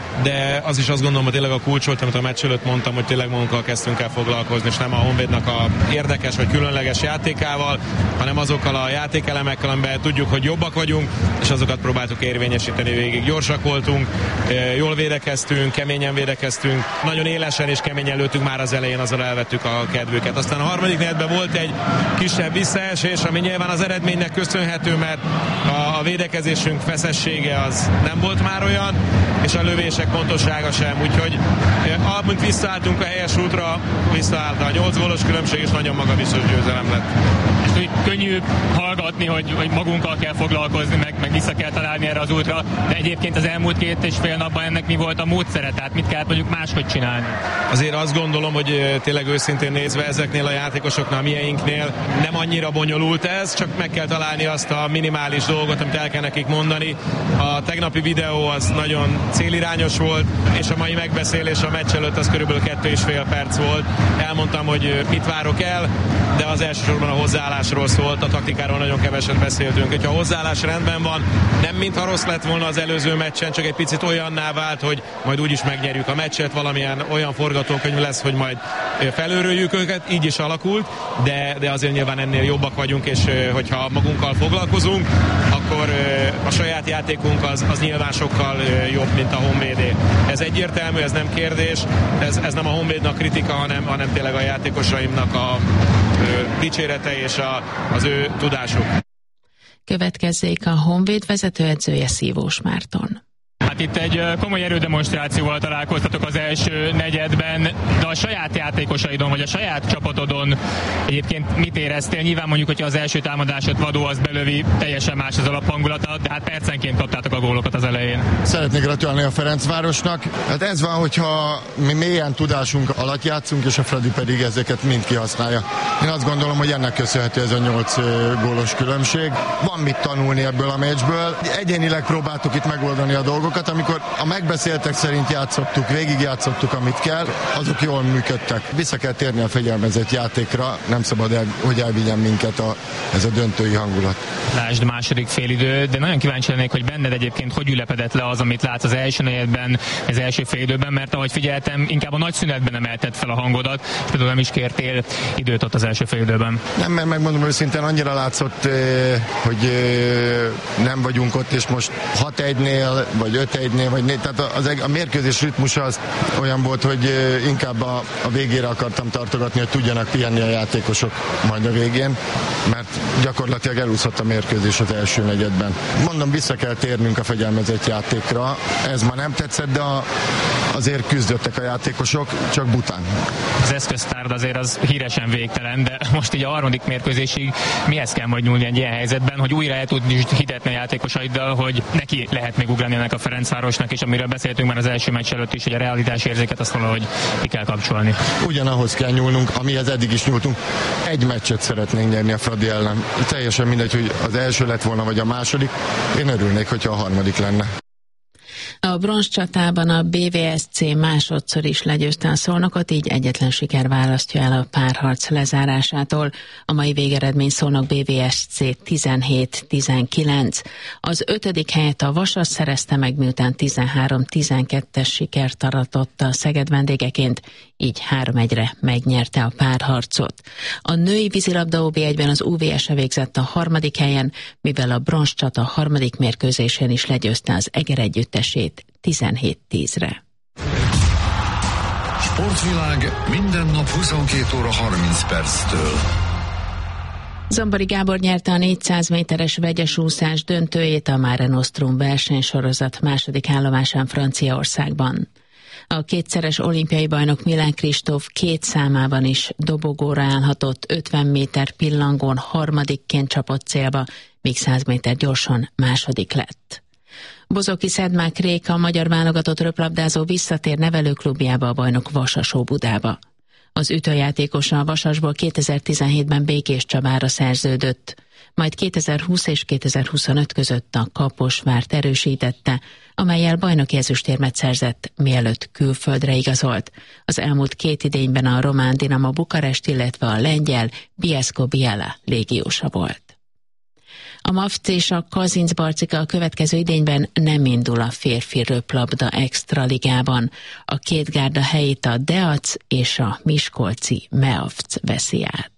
de az is azt gondolom, hogy tényleg a kulcs volt, amit a meccs előtt mondtam, hogy tényleg magunkkal kezdtünk el foglalkozni, és nem a Honvédnak a érdekes vagy különleges játékával, hanem azokkal a játékelemekkel, amiben tudjuk, hogy jobbak vagyunk, és azokat próbáltuk érvényesíteni végig. Gyorsak voltunk, jól védekeztünk, keményen védekeztünk, nagyon élesen és keményen lőttünk már az elején, azzal elvettük a kedvüket. Aztán a harmadik negyedben volt egy kisebb visszaesés, ami nyilván az eredménynek köszönhető, mert a védekezésünk feszessége az nem volt már olyan, és a lövések pontossága sem, úgyhogy amint visszaálltunk a helyes útra, visszaállt a nyolc gólos különbség, és nagyon magabiztos győzelem lett. És úgy könnyű hallgatni, hogy, hogy magunkkal kell foglalkozni, meg, meg vissza kell találni erre az útra, de egyébként az elmúlt két és fél napban ennek mi volt a módszere, tehát mit kellett mondjuk máshogy csinálni? Azért azt gondolom, hogy tényleg őszintén nézve ezeknél a játékosoknál, mieinknél nem annyira bonyolult ez, csak meg kell találni azt a minimális dolgot, amit el kell nekik mondani. A tegnapi videó az nagyon célirányos volt, és a mai megbeszélés a meccs előtt az körülbelül kettő és fél perc volt. Elmondtam, hogy mit várok el, de az elsősorban a hozzáállásról szólt, a taktikáról nagyon keveset beszéltünk. Hogyha a hozzáállás rendben van, nem mintha rossz lett volna az előző meccsen, csak egy picit olyanná vált, hogy majd úgyis megnyerjük a meccset, valamilyen olyan forgatókönyv lesz, hogy majd felőröljük őket, így is alakult, de, de azért nyilván ennél jobbak vagyunk, és hogyha magunkkal foglalkozunk, akkor a saját játékunk az, az nyilván sokkal jobb, mint a Honvédé. Ez egyértelmű, ez nem kérdés, ez, ez nem a Honvédnak kritika, hanem, hanem tényleg a játékosaimnak a ö, dicsérete és a, az ő tudásuk. Következzék a Honvéd vezetőedzője, Szívós Márton. Hát itt egy komoly erődemonstrációval találkoztatok az első negyedben, de a saját játékosaidon, vagy a saját csapatodon egyébként mit éreztél? Nyilván mondjuk, hogyha az első támadásot Vadó az belövi, teljesen más az alaphangulata, de hát percenként kaptátok a gólokat az elején. Szeretnék gratulálni a Ferencvárosnak. Hát ez van, hogyha mi mélyen tudásunk alatt játszunk, és a Fradi pedig ezeket mind kihasználja. Én azt gondolom, hogy ennek köszönhető ez a nyolc gólos különbség. Van mit tanulni ebből a meccsből. Egyénileg próbáltuk itt megoldani a dolgokat, amikor a megbeszéltek szerint játszottuk, végigjátszottuk, amit kell, azok jól működtek. Vissza kell térni a fegyelmezett játékra, nem szabad, el, hogy elvigyen minket a, ez a döntői hangulat. Lásd, második félidő, de nagyon kíváncsi lennék, hogy benned egyébként hogy ülepedett le az, amit látsz az első negyedben, az első félidőben, mert ahogy figyeltem, inkább a nagy szünetben emelted fel a hangodat, és például nem is kértél időt ott az első félidőben. Nem, mert megmondom őszintén, annyira látszott, hogy nem vagyunk ott, és most hat egynél, vagy öt egynél, vagy négy, tehát az, a mérkőzés ritmusa az olyan volt, hogy inkább a, a végére akartam tartogatni, hogy tudjanak pihenni a játékosok majd a végén, mert gyakorlatilag elúszott a mérkőzés az első negyedben. Mondom, vissza kell térnünk a fegyelmezett játékra, ez ma nem tetszett, de a, azért küzdöttek a játékosok, csak bután. Az eszköztárd azért az híresen végtelen, de most így a harmadik mérkőzésig mihez kell majd nyúlni egy ilyen helyzetben, hogy újra el tudni hitetni a játékosaiddal, hogy neki lehet még ugrani ennek a Ferencvárosnak, és amiről beszéltünk már az első meccs előtt is, hogy a realitás érzéket azt valahogy ki kell kapcsolni. Ugyanahoz kell nyúlnunk, amihez eddig is nyúltunk. Egy meccset szeretnénk nyerni a Fradi ellen. Teljesen mindegy, hogy az első lett volna, vagy a második. Én örülnék, hogyha a harmadik lenne. A bronzcsatában a bé vé es cé másodszor is legyőzte a Szolnokot, így egyetlen siker választja el a párharc lezárásától. A mai végeredmény Szolnok bé vé es cé tizenhét tizenkilenc. Az ötödik helyet a Vasas szerezte meg, miután tizenhárom tizenkettes sikert aratott a Szeged vendégeként, így három egyre megnyerte a párharcot. A női vízilabda ó bé egyben az u vé es végzett a harmadik helyen, mivel a bronzcsata harmadik mérkőzésén is legyőzte az Eger együttesét tizenhét tízre. Sportvilág minden nap huszonkét óra harminc perctől. Zambari Gábor nyerte a négyszáz méteres vegyes úszás döntőjét a Mare Nostrum versenysorozat második állomásán Franciaországban. A kétszeres olimpiai bajnok Milán Kristóf két számában is dobogóra állhatott, ötven méter pillangón harmadikként csapott célba, míg száz méter gyorsan második lett. Bozoki Szedmák Réka, a magyar válogatott röplabdázó visszatér nevelőklubjába, a bajnok Vasas Óbudába. Az ütőjátékosa a Vasasból kétezer-tizenhétben Békés Csabára szerződött, majd kétezer-húsz és kétezer-huszonöt között a Kaposvárt erősítette, amellyel bajnoki ezüstérmet szerzett, mielőtt külföldre igazolt. Az elmúlt két idényben a román Dinamo Bukarest, illetve a lengyel Bielsko-Biala légiósa volt. A Mavc és a Kazincbarcika a következő idényben nem indul a férfi röplabda extraligában. A két gárda helyét a Deac és a miskolci Meavc veszi át.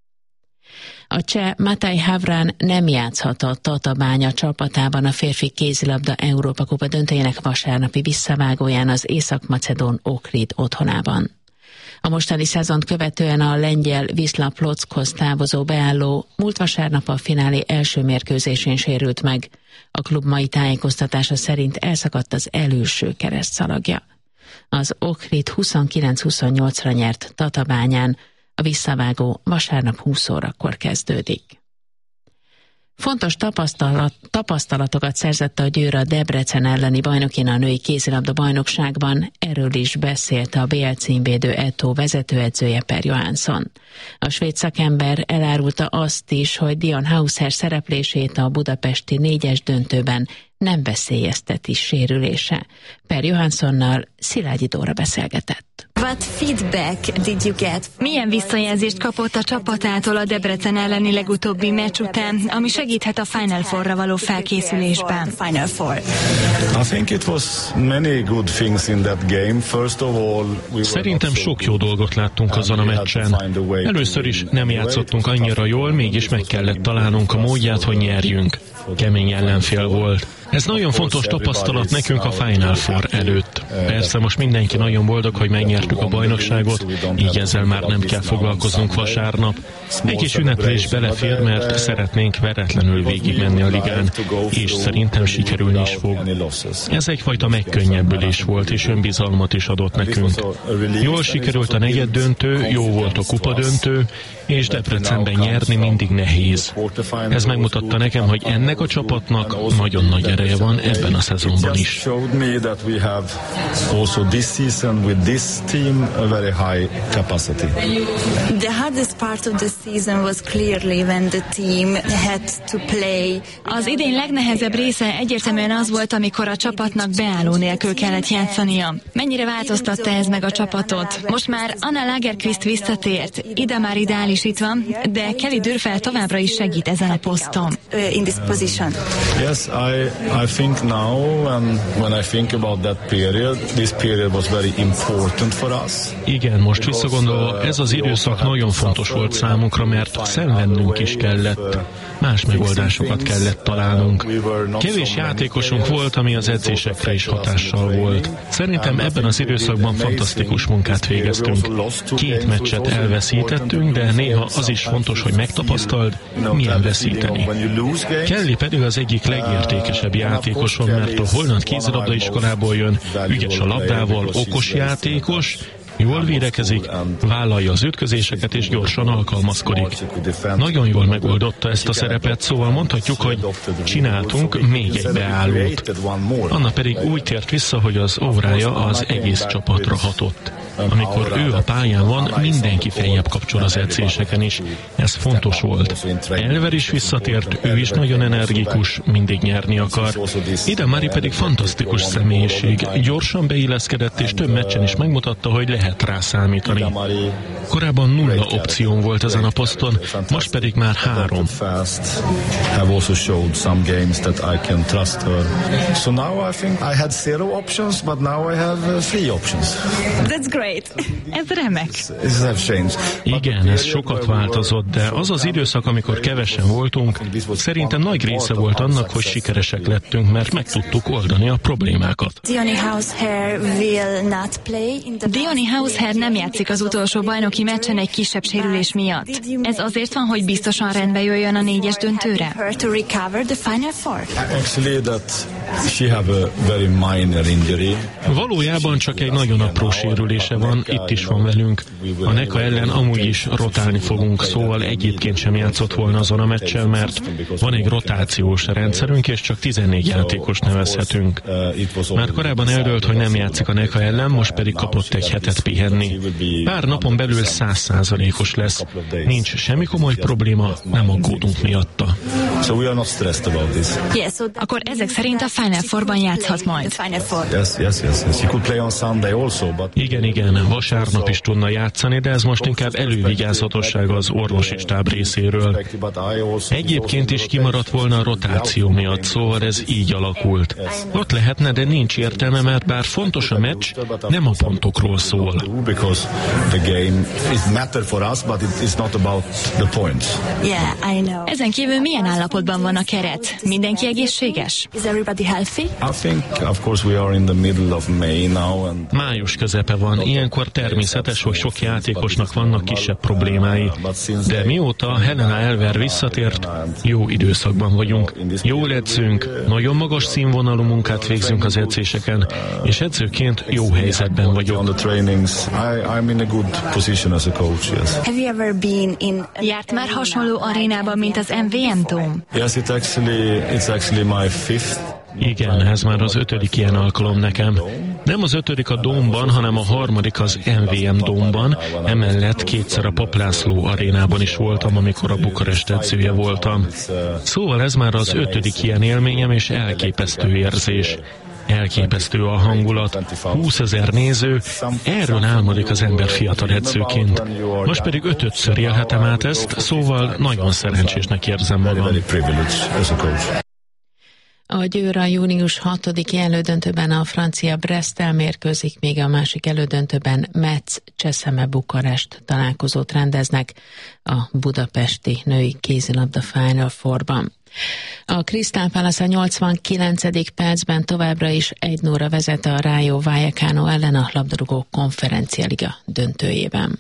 A cseh Matej Havran nem játszhat a Tatabánya csapatában a férfi kézilabda Európa-kupa döntőjének vasárnapi visszavágóján az észak-macedón Ohrid otthonában. A mostani szezont követően a lengyel Wisla Plockhoz távozó beálló múlt vasárnap a finálé első mérkőzésén sérült meg. A klub mai tájékoztatása szerint elszakadt az előső keresztszalagja. Az Ohrid huszonkilenc huszonnyolcra nyert Tatabányán, a visszavágó vasárnap húsz órakor kezdődik. Fontos tapasztalat, tapasztalatokat szerzett a Győr a Debrecen elleni bajnokin a női kézilabda bajnokságban, erről is beszélt a bé el címvédő Eto vezetőedzője Per Johansson. A svéd szakember elárulta azt is, hogy Dion Hauser szereplését a budapesti négyes döntőben nem veszélyezteti sérülése. Per Johanssonnal Szilágyi Dóra beszélgetett. What feedback did you get? Milyen visszajelzést kapott a csapatától a Debrecen elleni legutóbbi meccs után, ami segíthet a Final Four-ra való felkészülésben? Final Four. I think it was many good things in that game. First of all, we Szerintem sok jó dolgot láttunk azon a meccsen. Először is nem játszottunk annyira jól, mégis meg kellett találnunk a módját, hogy nyerjünk. Kemény ellenfél volt. Ez nagyon fontos tapasztalat nekünk a Final Four előtt. Persze most mindenki nagyon boldog, hogy megnyertük a bajnokságot, így ezzel már nem kell foglalkoznunk vasárnap. Egy kis ünneplés belefér, mert szeretnénk veretlenül végigmenni a ligán, és szerintem sikerülni is fog. Ez egyfajta megkönnyebbülés volt, és önbizalmat is adott nekünk. Jól sikerült a negyed döntő, jó volt a kupa döntő, és Debrecenben nyerni mindig nehéz. Ez megmutatta nekem, hogy ennek a csapatnak nagyon nagy ereje van ebben a szezonban is. Az idény legnehezebb része egyértelműen az volt, amikor a csapatnak beálló nélkül kellett játszania. Mennyire változtatta ez meg a csapatot? Most már Anna Lagerqvist visszatért, Ida már ideális is itt van, de Kelly Dürfel továbbra is segít ezen a poszton. In this position. Yes, I I think now and when I think about that period, this period was very important for us. Igen, most visszagondolva, ez az időszak nagyon fontos volt számunkra, mert szenvednünk is kellett. Más megoldásokat kellett találnunk. Kevés játékosunk volt, ami az edzésekre is hatással volt. Szerintem ebben az időszakban fantasztikus munkát végeztünk. Két meccset elveszítettünk, de néha az is fontos, hogy megtapasztald, milyen veszíteni. Kelly pedig az egyik legértékesebb játékosom, mert a holland kézilabda iskolából jön, ügyes a labdával, okos játékos, jól védekezik, vállalja az ütközéseket és gyorsan alkalmazkodik. Nagyon jól megoldotta ezt a szerepet, szóval mondhatjuk, hogy csináltunk még egy beállót. Anna pedig úgy tért vissza, hogy az órája az egész csapatra hatott. Amikor ő a pályán van, mindenki feljebb kapcsol az edzéseken is. Ez fontos volt. Elver is visszatért, ő is nagyon energikus, mindig nyerni akar. Ida Mari pedig fantasztikus személyiség. Gyorsan beilleszkedett, és több meccsen is megmutatta, hogy lehet rá számítani. Korábban nulla opción volt ezen a poszton, most pedig már három. That's great. Ez remek. Igen, ez sokat változott, de az az időszak, amikor kevesen voltunk, szerintem nagy része volt annak, hogy sikeresek lettünk, mert meg tudtuk oldani a problémákat. Diony Hausher nem játszik az utolsó bajnoki meccsen egy kisebb sérülés miatt. Ez azért van, hogy biztosan rendbe jöjjön a négyes döntőre? Valójában csak egy nagyon apró sérülése van, itt is van velünk. A Neka ellen amúgy is rotálni fogunk, szóval egyébként sem játszott volna azon a meccsen, mert van egy rotációs rendszerünk, és csak tizennégy játékos nevezhetünk. Már korábban eldőlt, hogy nem játszik a Neka ellen, most pedig kapott egy hetet pihenni. Pár napon belül száz százalékos lesz. Nincs semmi komoly probléma, nem aggódunk miatta. Akkor ezek szerint a Final Fourban játszhat majd. Yes, yes, yes, yes. He could play on Sunday also, but... Igen, igen, vasárnap is tudna játszani, de ez most inkább elővigyázatosság az orvosi stáb részéről. Egyébként is kimaradt volna a rotáció miatt, szóval ez így alakult. Ott lehetne, de nincs értelme, mert bár fontos a meccs, nem a pontokról szól. Ezen kívül milyen állapotban van a keret? Mindenki egészséges? Május közepe van, ilyenkor természetes, hogy sok játékosnak vannak kisebb problémái. De mióta Helena Elver visszatért, jó időszakban vagyunk. Jól edzünk, nagyon magas színvonalú munkát végzünk az edzéseken, és edzőként jó helyzetben vagyok. Járt már hasonló arénában, mint az em vé em Dome? Yes, it's actually, it's actually my fifth. Igen, ez már az ötödik ilyen alkalom nekem. Nem az ötödik a Dómban, hanem a harmadik az em vé em Dómban, emellett kétszer a Papp László arénában is voltam, amikor a Bukarest edzője voltam. Szóval ez már az ötödik ilyen élményem, és elképesztő érzés. Elképesztő a hangulat, húszezer néző, erről álmodik az ember fiatal edzőként. Most pedig ötödször élhetem át ezt, szóval nagyon szerencsésnek érzem magam. A Győr a június hatodiki elődöntőben a francia Bresttel mérkőzik, még a másik elődöntőben Metz Cseszeme Bukarest találkozót rendeznek a budapesti női kézilabda Final Fourban. A Crystal Palace a nyolcvankilencedik percben továbbra is egy nulla vezet a Rayo Vallecano ellen a labdarúgó konferencialiga döntőjében.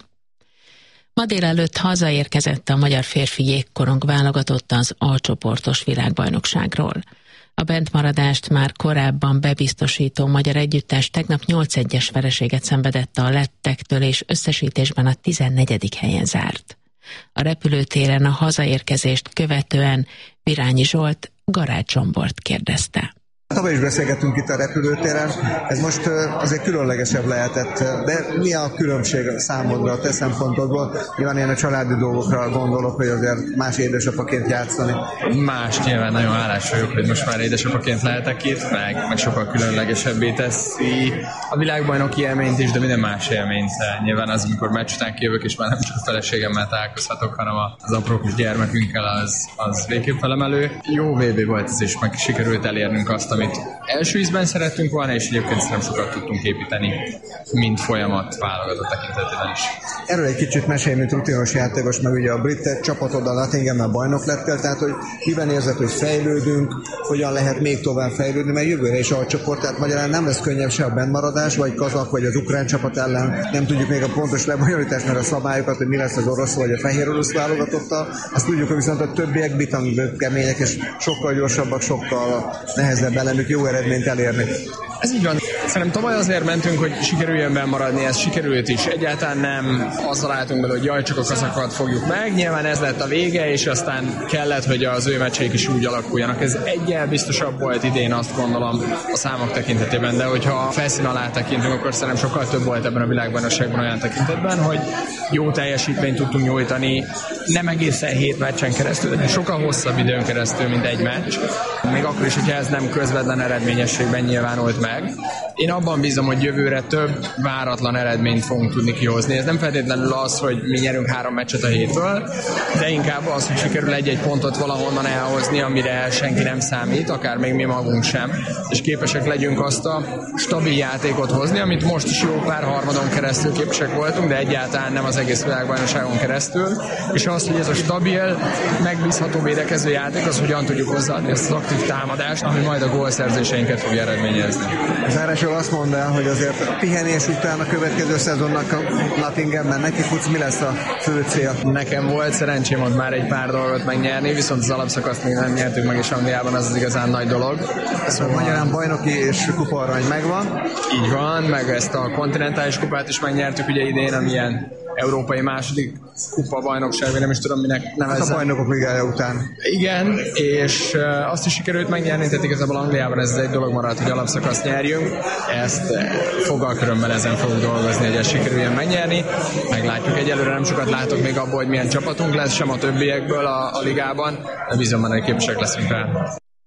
Ma délelőtt hazaérkezett a magyar férfi jégkorong válogatott az alcsoportos világbajnokságról. A bentmaradást már korábban bebiztosító magyar együttes tegnap nyolc egyes vereséget szenvedett a lettektől, és összesítésben a tizennegyedik helyen zárt. A repülőtéren a hazaérkezést követően Virányi Zsolt Garács Zsombort kérdezte. Tavaly is beszélgettünk itt a repülőtéren, ez most azért különlegesebb lehetett, de mi a különbség számodra, a te szempontodból? Nyilván ilyen a családi dolgokra gondolok, hogy azért más édesapaként játszani. Más, nyilván nagyon hálás vagyok, hogy most már édesapaként lehetek itt, meg, meg sokkal különlegesebbé teszi a világbajnoki élményt is, de minden más élményt. Nyilván az, amikor meccs után kijövök, és már nem csak a feleségemmel találkozhatok, hanem az apró kis gyermekünkkel, az, az végképp felemelő. Jó vé bé volt ez, és meg sikerült elérnünk azt, amit első ízben szerettünk volna, és egyébként szerintem sokat tudtunk építeni, mint folyamat válogatott tekintetében is. Erről egy kicsit mesélj, mint rutinos játékos, meg ugye a brit csapatod a Nottingham-mel bajnok lettél, tehát hogy miben érzed, hogy fejlődünk, hogyan lehet még tovább fejlődni, mert jövőre is a csoport, tehát magyarán nem lesz könnyebb se a bentmaradás, vagy kazak, vagy az ukrán csapat ellen, nem tudjuk még a pontos lebonyolítást, mert a szabályokat, hogy mi lesz az orosz vagy a fehér orosz válogatottal, azt tudjuk, hogy viszont a többiek bitang kemények, és sokkal gyorsabbak, sokkal nehezebb ellenük jó eredményt elérni. Ez így van. Szerintem tavaly azért mentünk, hogy sikerüljön bennmaradni, ez sikerült is. Egyáltalán nem azzal álltunk bele, hogy jaj, csak a kazakat fogjuk meg. Nyilván ez lett a vége, és aztán kellett, hogy az ő meccseik is úgy alakuljanak. Ez egyel biztosabb volt idén, azt gondolom, a számok tekintetében, de hogyha a felszín alá tekintünk, akkor szerintem sokkal több volt ebben a világbajnokságban olyan tekintetben, hogy jó teljesítményt tudtunk nyújtani, nem egészen hét meccsen keresztül, de sokkal hosszabb időn keresztül, mint egy meccs. Még akkor is, hogyha ez nem közvetlen eredményességben nyilvánult meg. Én abban bízom, hogy jövőre több váratlan eredményt fogunk tudni kihozni. Ez nem feltétlenül az, hogy mi nyerünk három meccset a hétből, de inkább az, hogy sikerül egy-egy pontot valahonnan elhozni, amire senki nem számít, akár még mi magunk sem, és képesek legyünk azt a stabil játékot hozni, amit most is jó pár harmadon keresztül képesek voltunk, de egyáltalán nem az egész világbajnokságon keresztül, és az, hogy ez a stabil, megbízható védekező játék, az hogyan tudjuk hozzáadni ezt az aktív támadást, ami majd a gólszerzéseinket fogja eredményezni. Zárásról azt mondd el, hogy azért a pihenés után a következő szezonnak a Nottinghamben neki futsz, mi lesz a fő cél? Nekem volt szerencsém ott már egy pár dolgot megnyerni, viszont az alapszakaszt még nem nyertük meg, és Angliában az az igazán nagy dolog. Szóval magyarán bajnoki és kupaarany megvan. Így van, meg ezt a kontinentális kupát is megnyertük ugye idén, amilyen európai második kupa bajnokság, vagy nem is tudom minek nevezzem. Hát a bajnokok ligája után. Igen, és azt is sikerült megnyerni, tehát igazából Angliában ez egy dolog maradt, hogy alapszakaszt nyerjünk. Ezt fogalkörömmel ezen fogunk dolgozni, hogy ezt sikerüljen megnyerni. Meglátjuk, egyelőre nem sokat látok még abból, hogy milyen csapatunk lesz, sem a többiekből a, a ligában, de bízom benne, hogy képesek leszünk rá.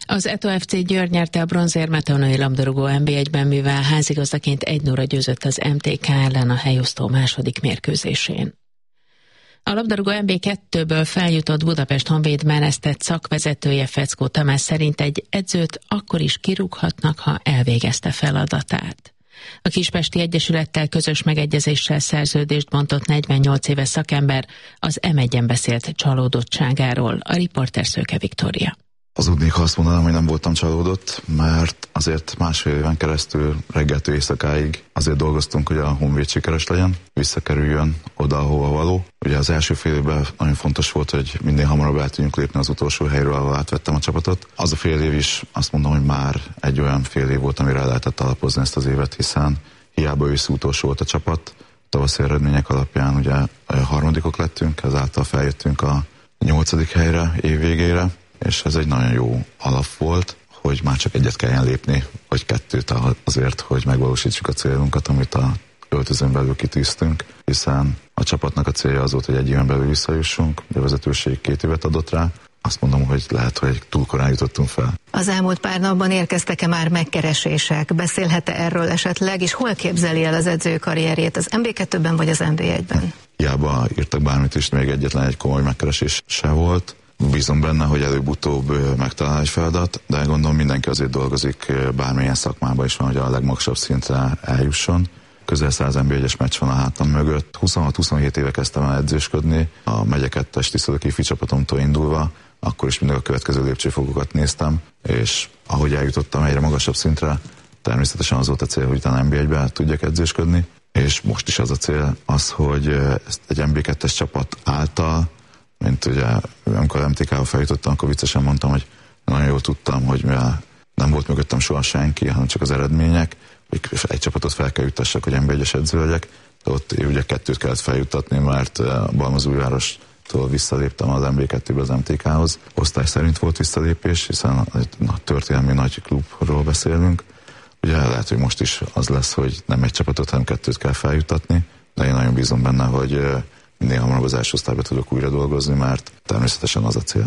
Az Eto ef cé Győr nyerte a bronzérmet a női labdarúgó en bé egyben, mivel házigazdaként egy nulla győzött az em té ká ellen a helyosztó második mérkőzésén. A labdarúgó en bé kettőből feljutott Budapest Honvéd menesztett szakvezetője Feckó Tamás szerint egy edzőt akkor is kirúghatnak, ha elvégezte feladatát. A Kispesti Egyesülettel közös megegyezéssel szerződést bontott negyvennyolc éves szakember az em egyen beszélt csalódottságáról. A riporter Szőke Viktória. Hazudnék, ha azt mondanám, hogy nem voltam csalódott, mert azért másfél éven keresztül reggeltől éjszakáig azért dolgoztunk, hogy a Honvéd sikeres legyen, visszakerüljön oda, ahova való. Ugye az első fél évben nagyon fontos volt, hogy minél hamarabb el tudjunk lépni az utolsó helyről, ahol átvettem a csapatot. Az a fél év is azt mondom, hogy már egy olyan fél év volt, amire lehetett alapozni ezt az évet, hiszen hiába őszi utolsó volt a csapat, tavaszi eredmények alapján ugye harmadikok lettünk, ezáltal feljöttünk a nyolcadik helyre év végére, és ez egy nagyon jó alap volt, hogy már csak egyet kelljen lépni, vagy kettőt azért, hogy megvalósítsuk a célunkat, amit a öltözőn belül kitűztünk, hiszen a csapatnak a célja az volt, hogy egy éven belül visszajussunk, de a vezetőség két évet adott rá. Azt mondom, hogy lehet, hogy túl korán jutottunk fel. Az elmúlt pár napban érkeztek-e már megkeresések? Beszélhet-e erről esetleg, és hol képzeli el az edző karrierjét, az em bé kettőben vagy az em bé egyben? Hiába írtak bármit is, még egyetlen egy komoly megkeresés se volt. Bízom benne, hogy előbb-utóbb megtalál egy feladat, de gondolom mindenki azért dolgozik, bármilyen szakmában is van, hogy a legmagasabb szintre eljusson. Közel száz em bé egyes meccs van a hátam mögött. huszonhat-huszonhét éve kezdtem el edzősködni, a megye kettes tiszteletű ifi csapatomtól indulva, akkor is mindig a következő lépcsőfokokat néztem, és ahogy eljutottam egyre magasabb szintre, természetesen az volt a cél, hogy utána em bé egyben tudjak edzősködni, és most is az a cél az, hogy ezt egy em bé kettes csapat által, mint ugye, amikor em té ká-val feljutottam, akkor viccesen mondtam, hogy nagyon jól tudtam, hogy mivel nem volt mögöttem soha senki, hanem csak az eredmények, hogy egy csapatot fel kell juttassak, hogy em bé egyes edző legyek, de ott ugye kettőt kellett feljuttatni, mert Balmazújvárostól visszaléptem az em bé kettőbe az em té ká-hoz. Osztály szerint volt visszalépés, hiszen egy történelmi nagy klubról beszélünk. Ugye lehet, hogy most is az lesz, hogy nem egy csapatot, hanem kettőt kell feljuttatni, de én nagyon bízom benne, hogy minél hamarabb az első osztályba tudok újra dolgozni, mert természetesen az a cél.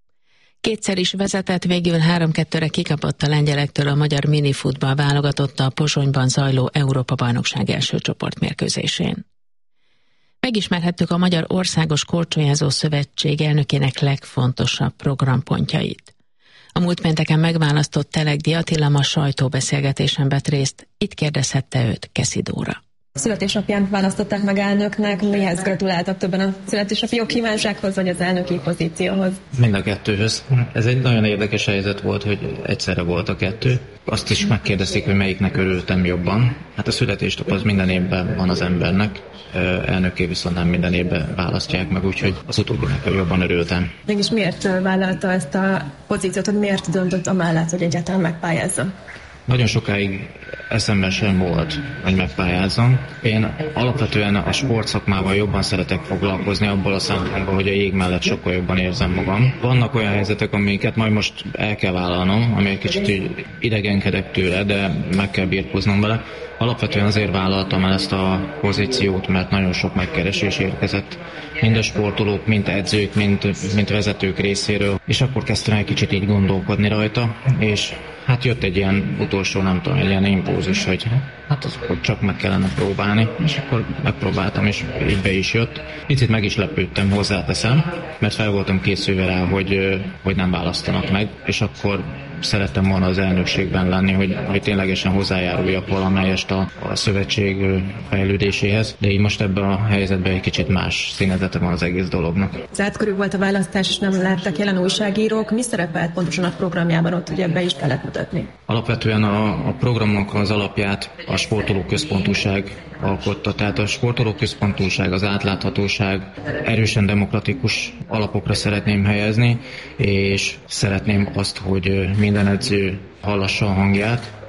Kétszer is vezetett, végül három kettőre kikapott a lengyelektől a magyar minifutball válogatotta a Pozsonyban zajló Európa-bajnokság első csoportmérkőzésén. Megismerhettük a Magyar Országos Korcsolyázó Szövetség elnökének legfontosabb programpontjait. A múlt pénteken megválasztott Telegdi Attila ma sajtóbeszélgetésen vett részt, itt kérdezhette őt Keszi Dóra. Születésnapján választották meg elnöknek, mihez gratuláltak többen, a születésnapi jogkívánsághoz vagy az elnöki pozícióhoz? Mind a kettőhöz. Ez egy nagyon érdekes helyzet volt, hogy egyszerre volt a kettő. Azt is megkérdezték, hogy melyiknek örültem jobban. Hát a születésnap az minden évben van az embernek, elnöké viszont nem minden évben választják meg, úgyhogy az utóbbinak jobban örültem. Mégis miért vállalta ezt a pozíciót, hogy miért döntött amellett, hogy egyáltalán megpályázza? Nagyon sokáig eszemben sem volt, hogy megpályázzam. Én alapvetően a sportszakmával jobban szeretek foglalkozni, abból a szempontból, hogy a jég mellett sokkal jobban érzem magam. Vannak olyan helyzetek, amiket majd most el kell vállalnom, ami egy kicsit idegenkedek tőle, de meg kell birkóznom vele. Alapvetően azért vállaltam el ezt a pozíciót, mert nagyon sok megkeresés érkezett, mind a sportolók, mind edzők, mind, mind vezetők részéről, és akkor kezdtem egy kicsit így gondolkodni rajta, és hát jött egy ilyen utolsó, nem tudom, egy ilyen impulzus, hogy hát az, hogy csak meg kellene próbálni, és akkor megpróbáltam, és így be is jött. Picit meg is lepődtem, hozzáteszem, mert fel voltam készülve rá, hogy, hogy nem választanak meg, és akkor szerettem volna az elnökségben lenni, hogy, hogy ténylegesen hozzájáruljak valamelyest a, a szövetség fejlődéséhez, de így most ebben a helyzetben egy kicsit más színezete van az egész dolognak. Zárt körül volt a választás, és nem láttak jelen újságírók. Mi szerepelt pontosan a programjában, ott ugye be is kellett mutatni? Alapvetően a, a programnak az alapját a sportolóközpontúság alkotta, tehát a sportolóközpontúság, az átláthatóság, erősen demokratikus alapokra szeretném helyezni, és szeretném azt, hogy minden edző hallassa a hangját,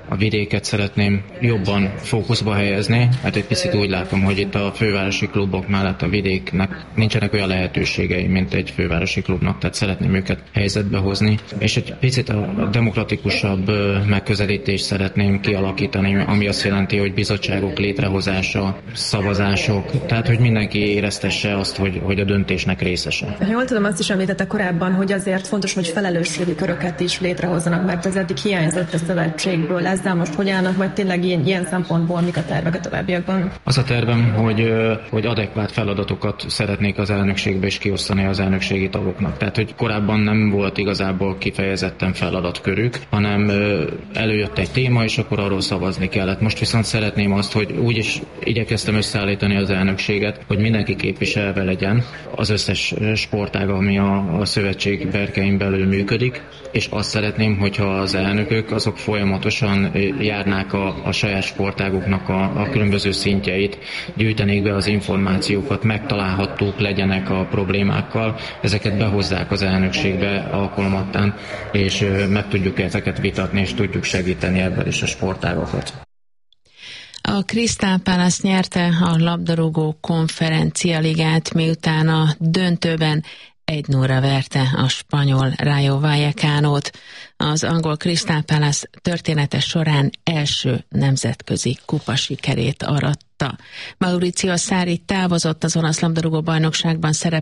a vidéket szeretném jobban fókuszba helyezni, mert egy picit úgy látom, hogy itt a fővárosi klubok mellett a vidéknek nincsenek olyan lehetőségei, mint egy fővárosi klubnak, tehát szeretném őket helyzetbe hozni, és egy picit a demokratikusabb megközelítést szeretném kialakítani, ami azt jelenti, hogy bizottságok létrehozása, szavazások, tehát hogy mindenki éreztesse azt, hogy, hogy a döntésnek részese. Jól tudom, azt is említette korábban, hogy azért fontos, hogy felelősségi köröket is létrehozzanak, mert ez eddig hiányzott a szövetségből. Ezzel most hogy állnak, vagy tényleg ilyen, ilyen szempontból mik a tervek a továbbiakban? Az a tervem, hogy, hogy adekvát feladatokat szeretnék az elnökségbe is kiosztani az elnökségi tagoknak. Tehát, hogy korábban nem volt igazából kifejezetten feladatkörük, hanem előjött egy téma, és akkor arról szavazni kellett. Most viszont szeretném azt, hogy úgy is igyekeztem összeállítani az elnökséget, hogy mindenki képviselve legyen, az összes sportág, ami a, a szövetség berkein belül működik, és azt szeretném, hogyha az elnökök azok folyamatosan járnák a, a saját sportágoknak a, a különböző szintjeit, gyűjtenék be az információkat, megtalálhatók legyenek a problémákkal, ezeket behozzák az elnökségbe alkalomattán, és meg tudjuk ezeket vitatni, és tudjuk segíteni ebben is a sportágokat. A Crystal Palace nyerte a labdarúgó konferencialigát, miután a döntőben egy nullra verte a spanyol Rayo Vallecánót. Az angol Crystal Palace története során első nemzetközi kupa sikerét aratta. Mauricio Sarri távozott az olasz labdarúgó bajnokságban szereplő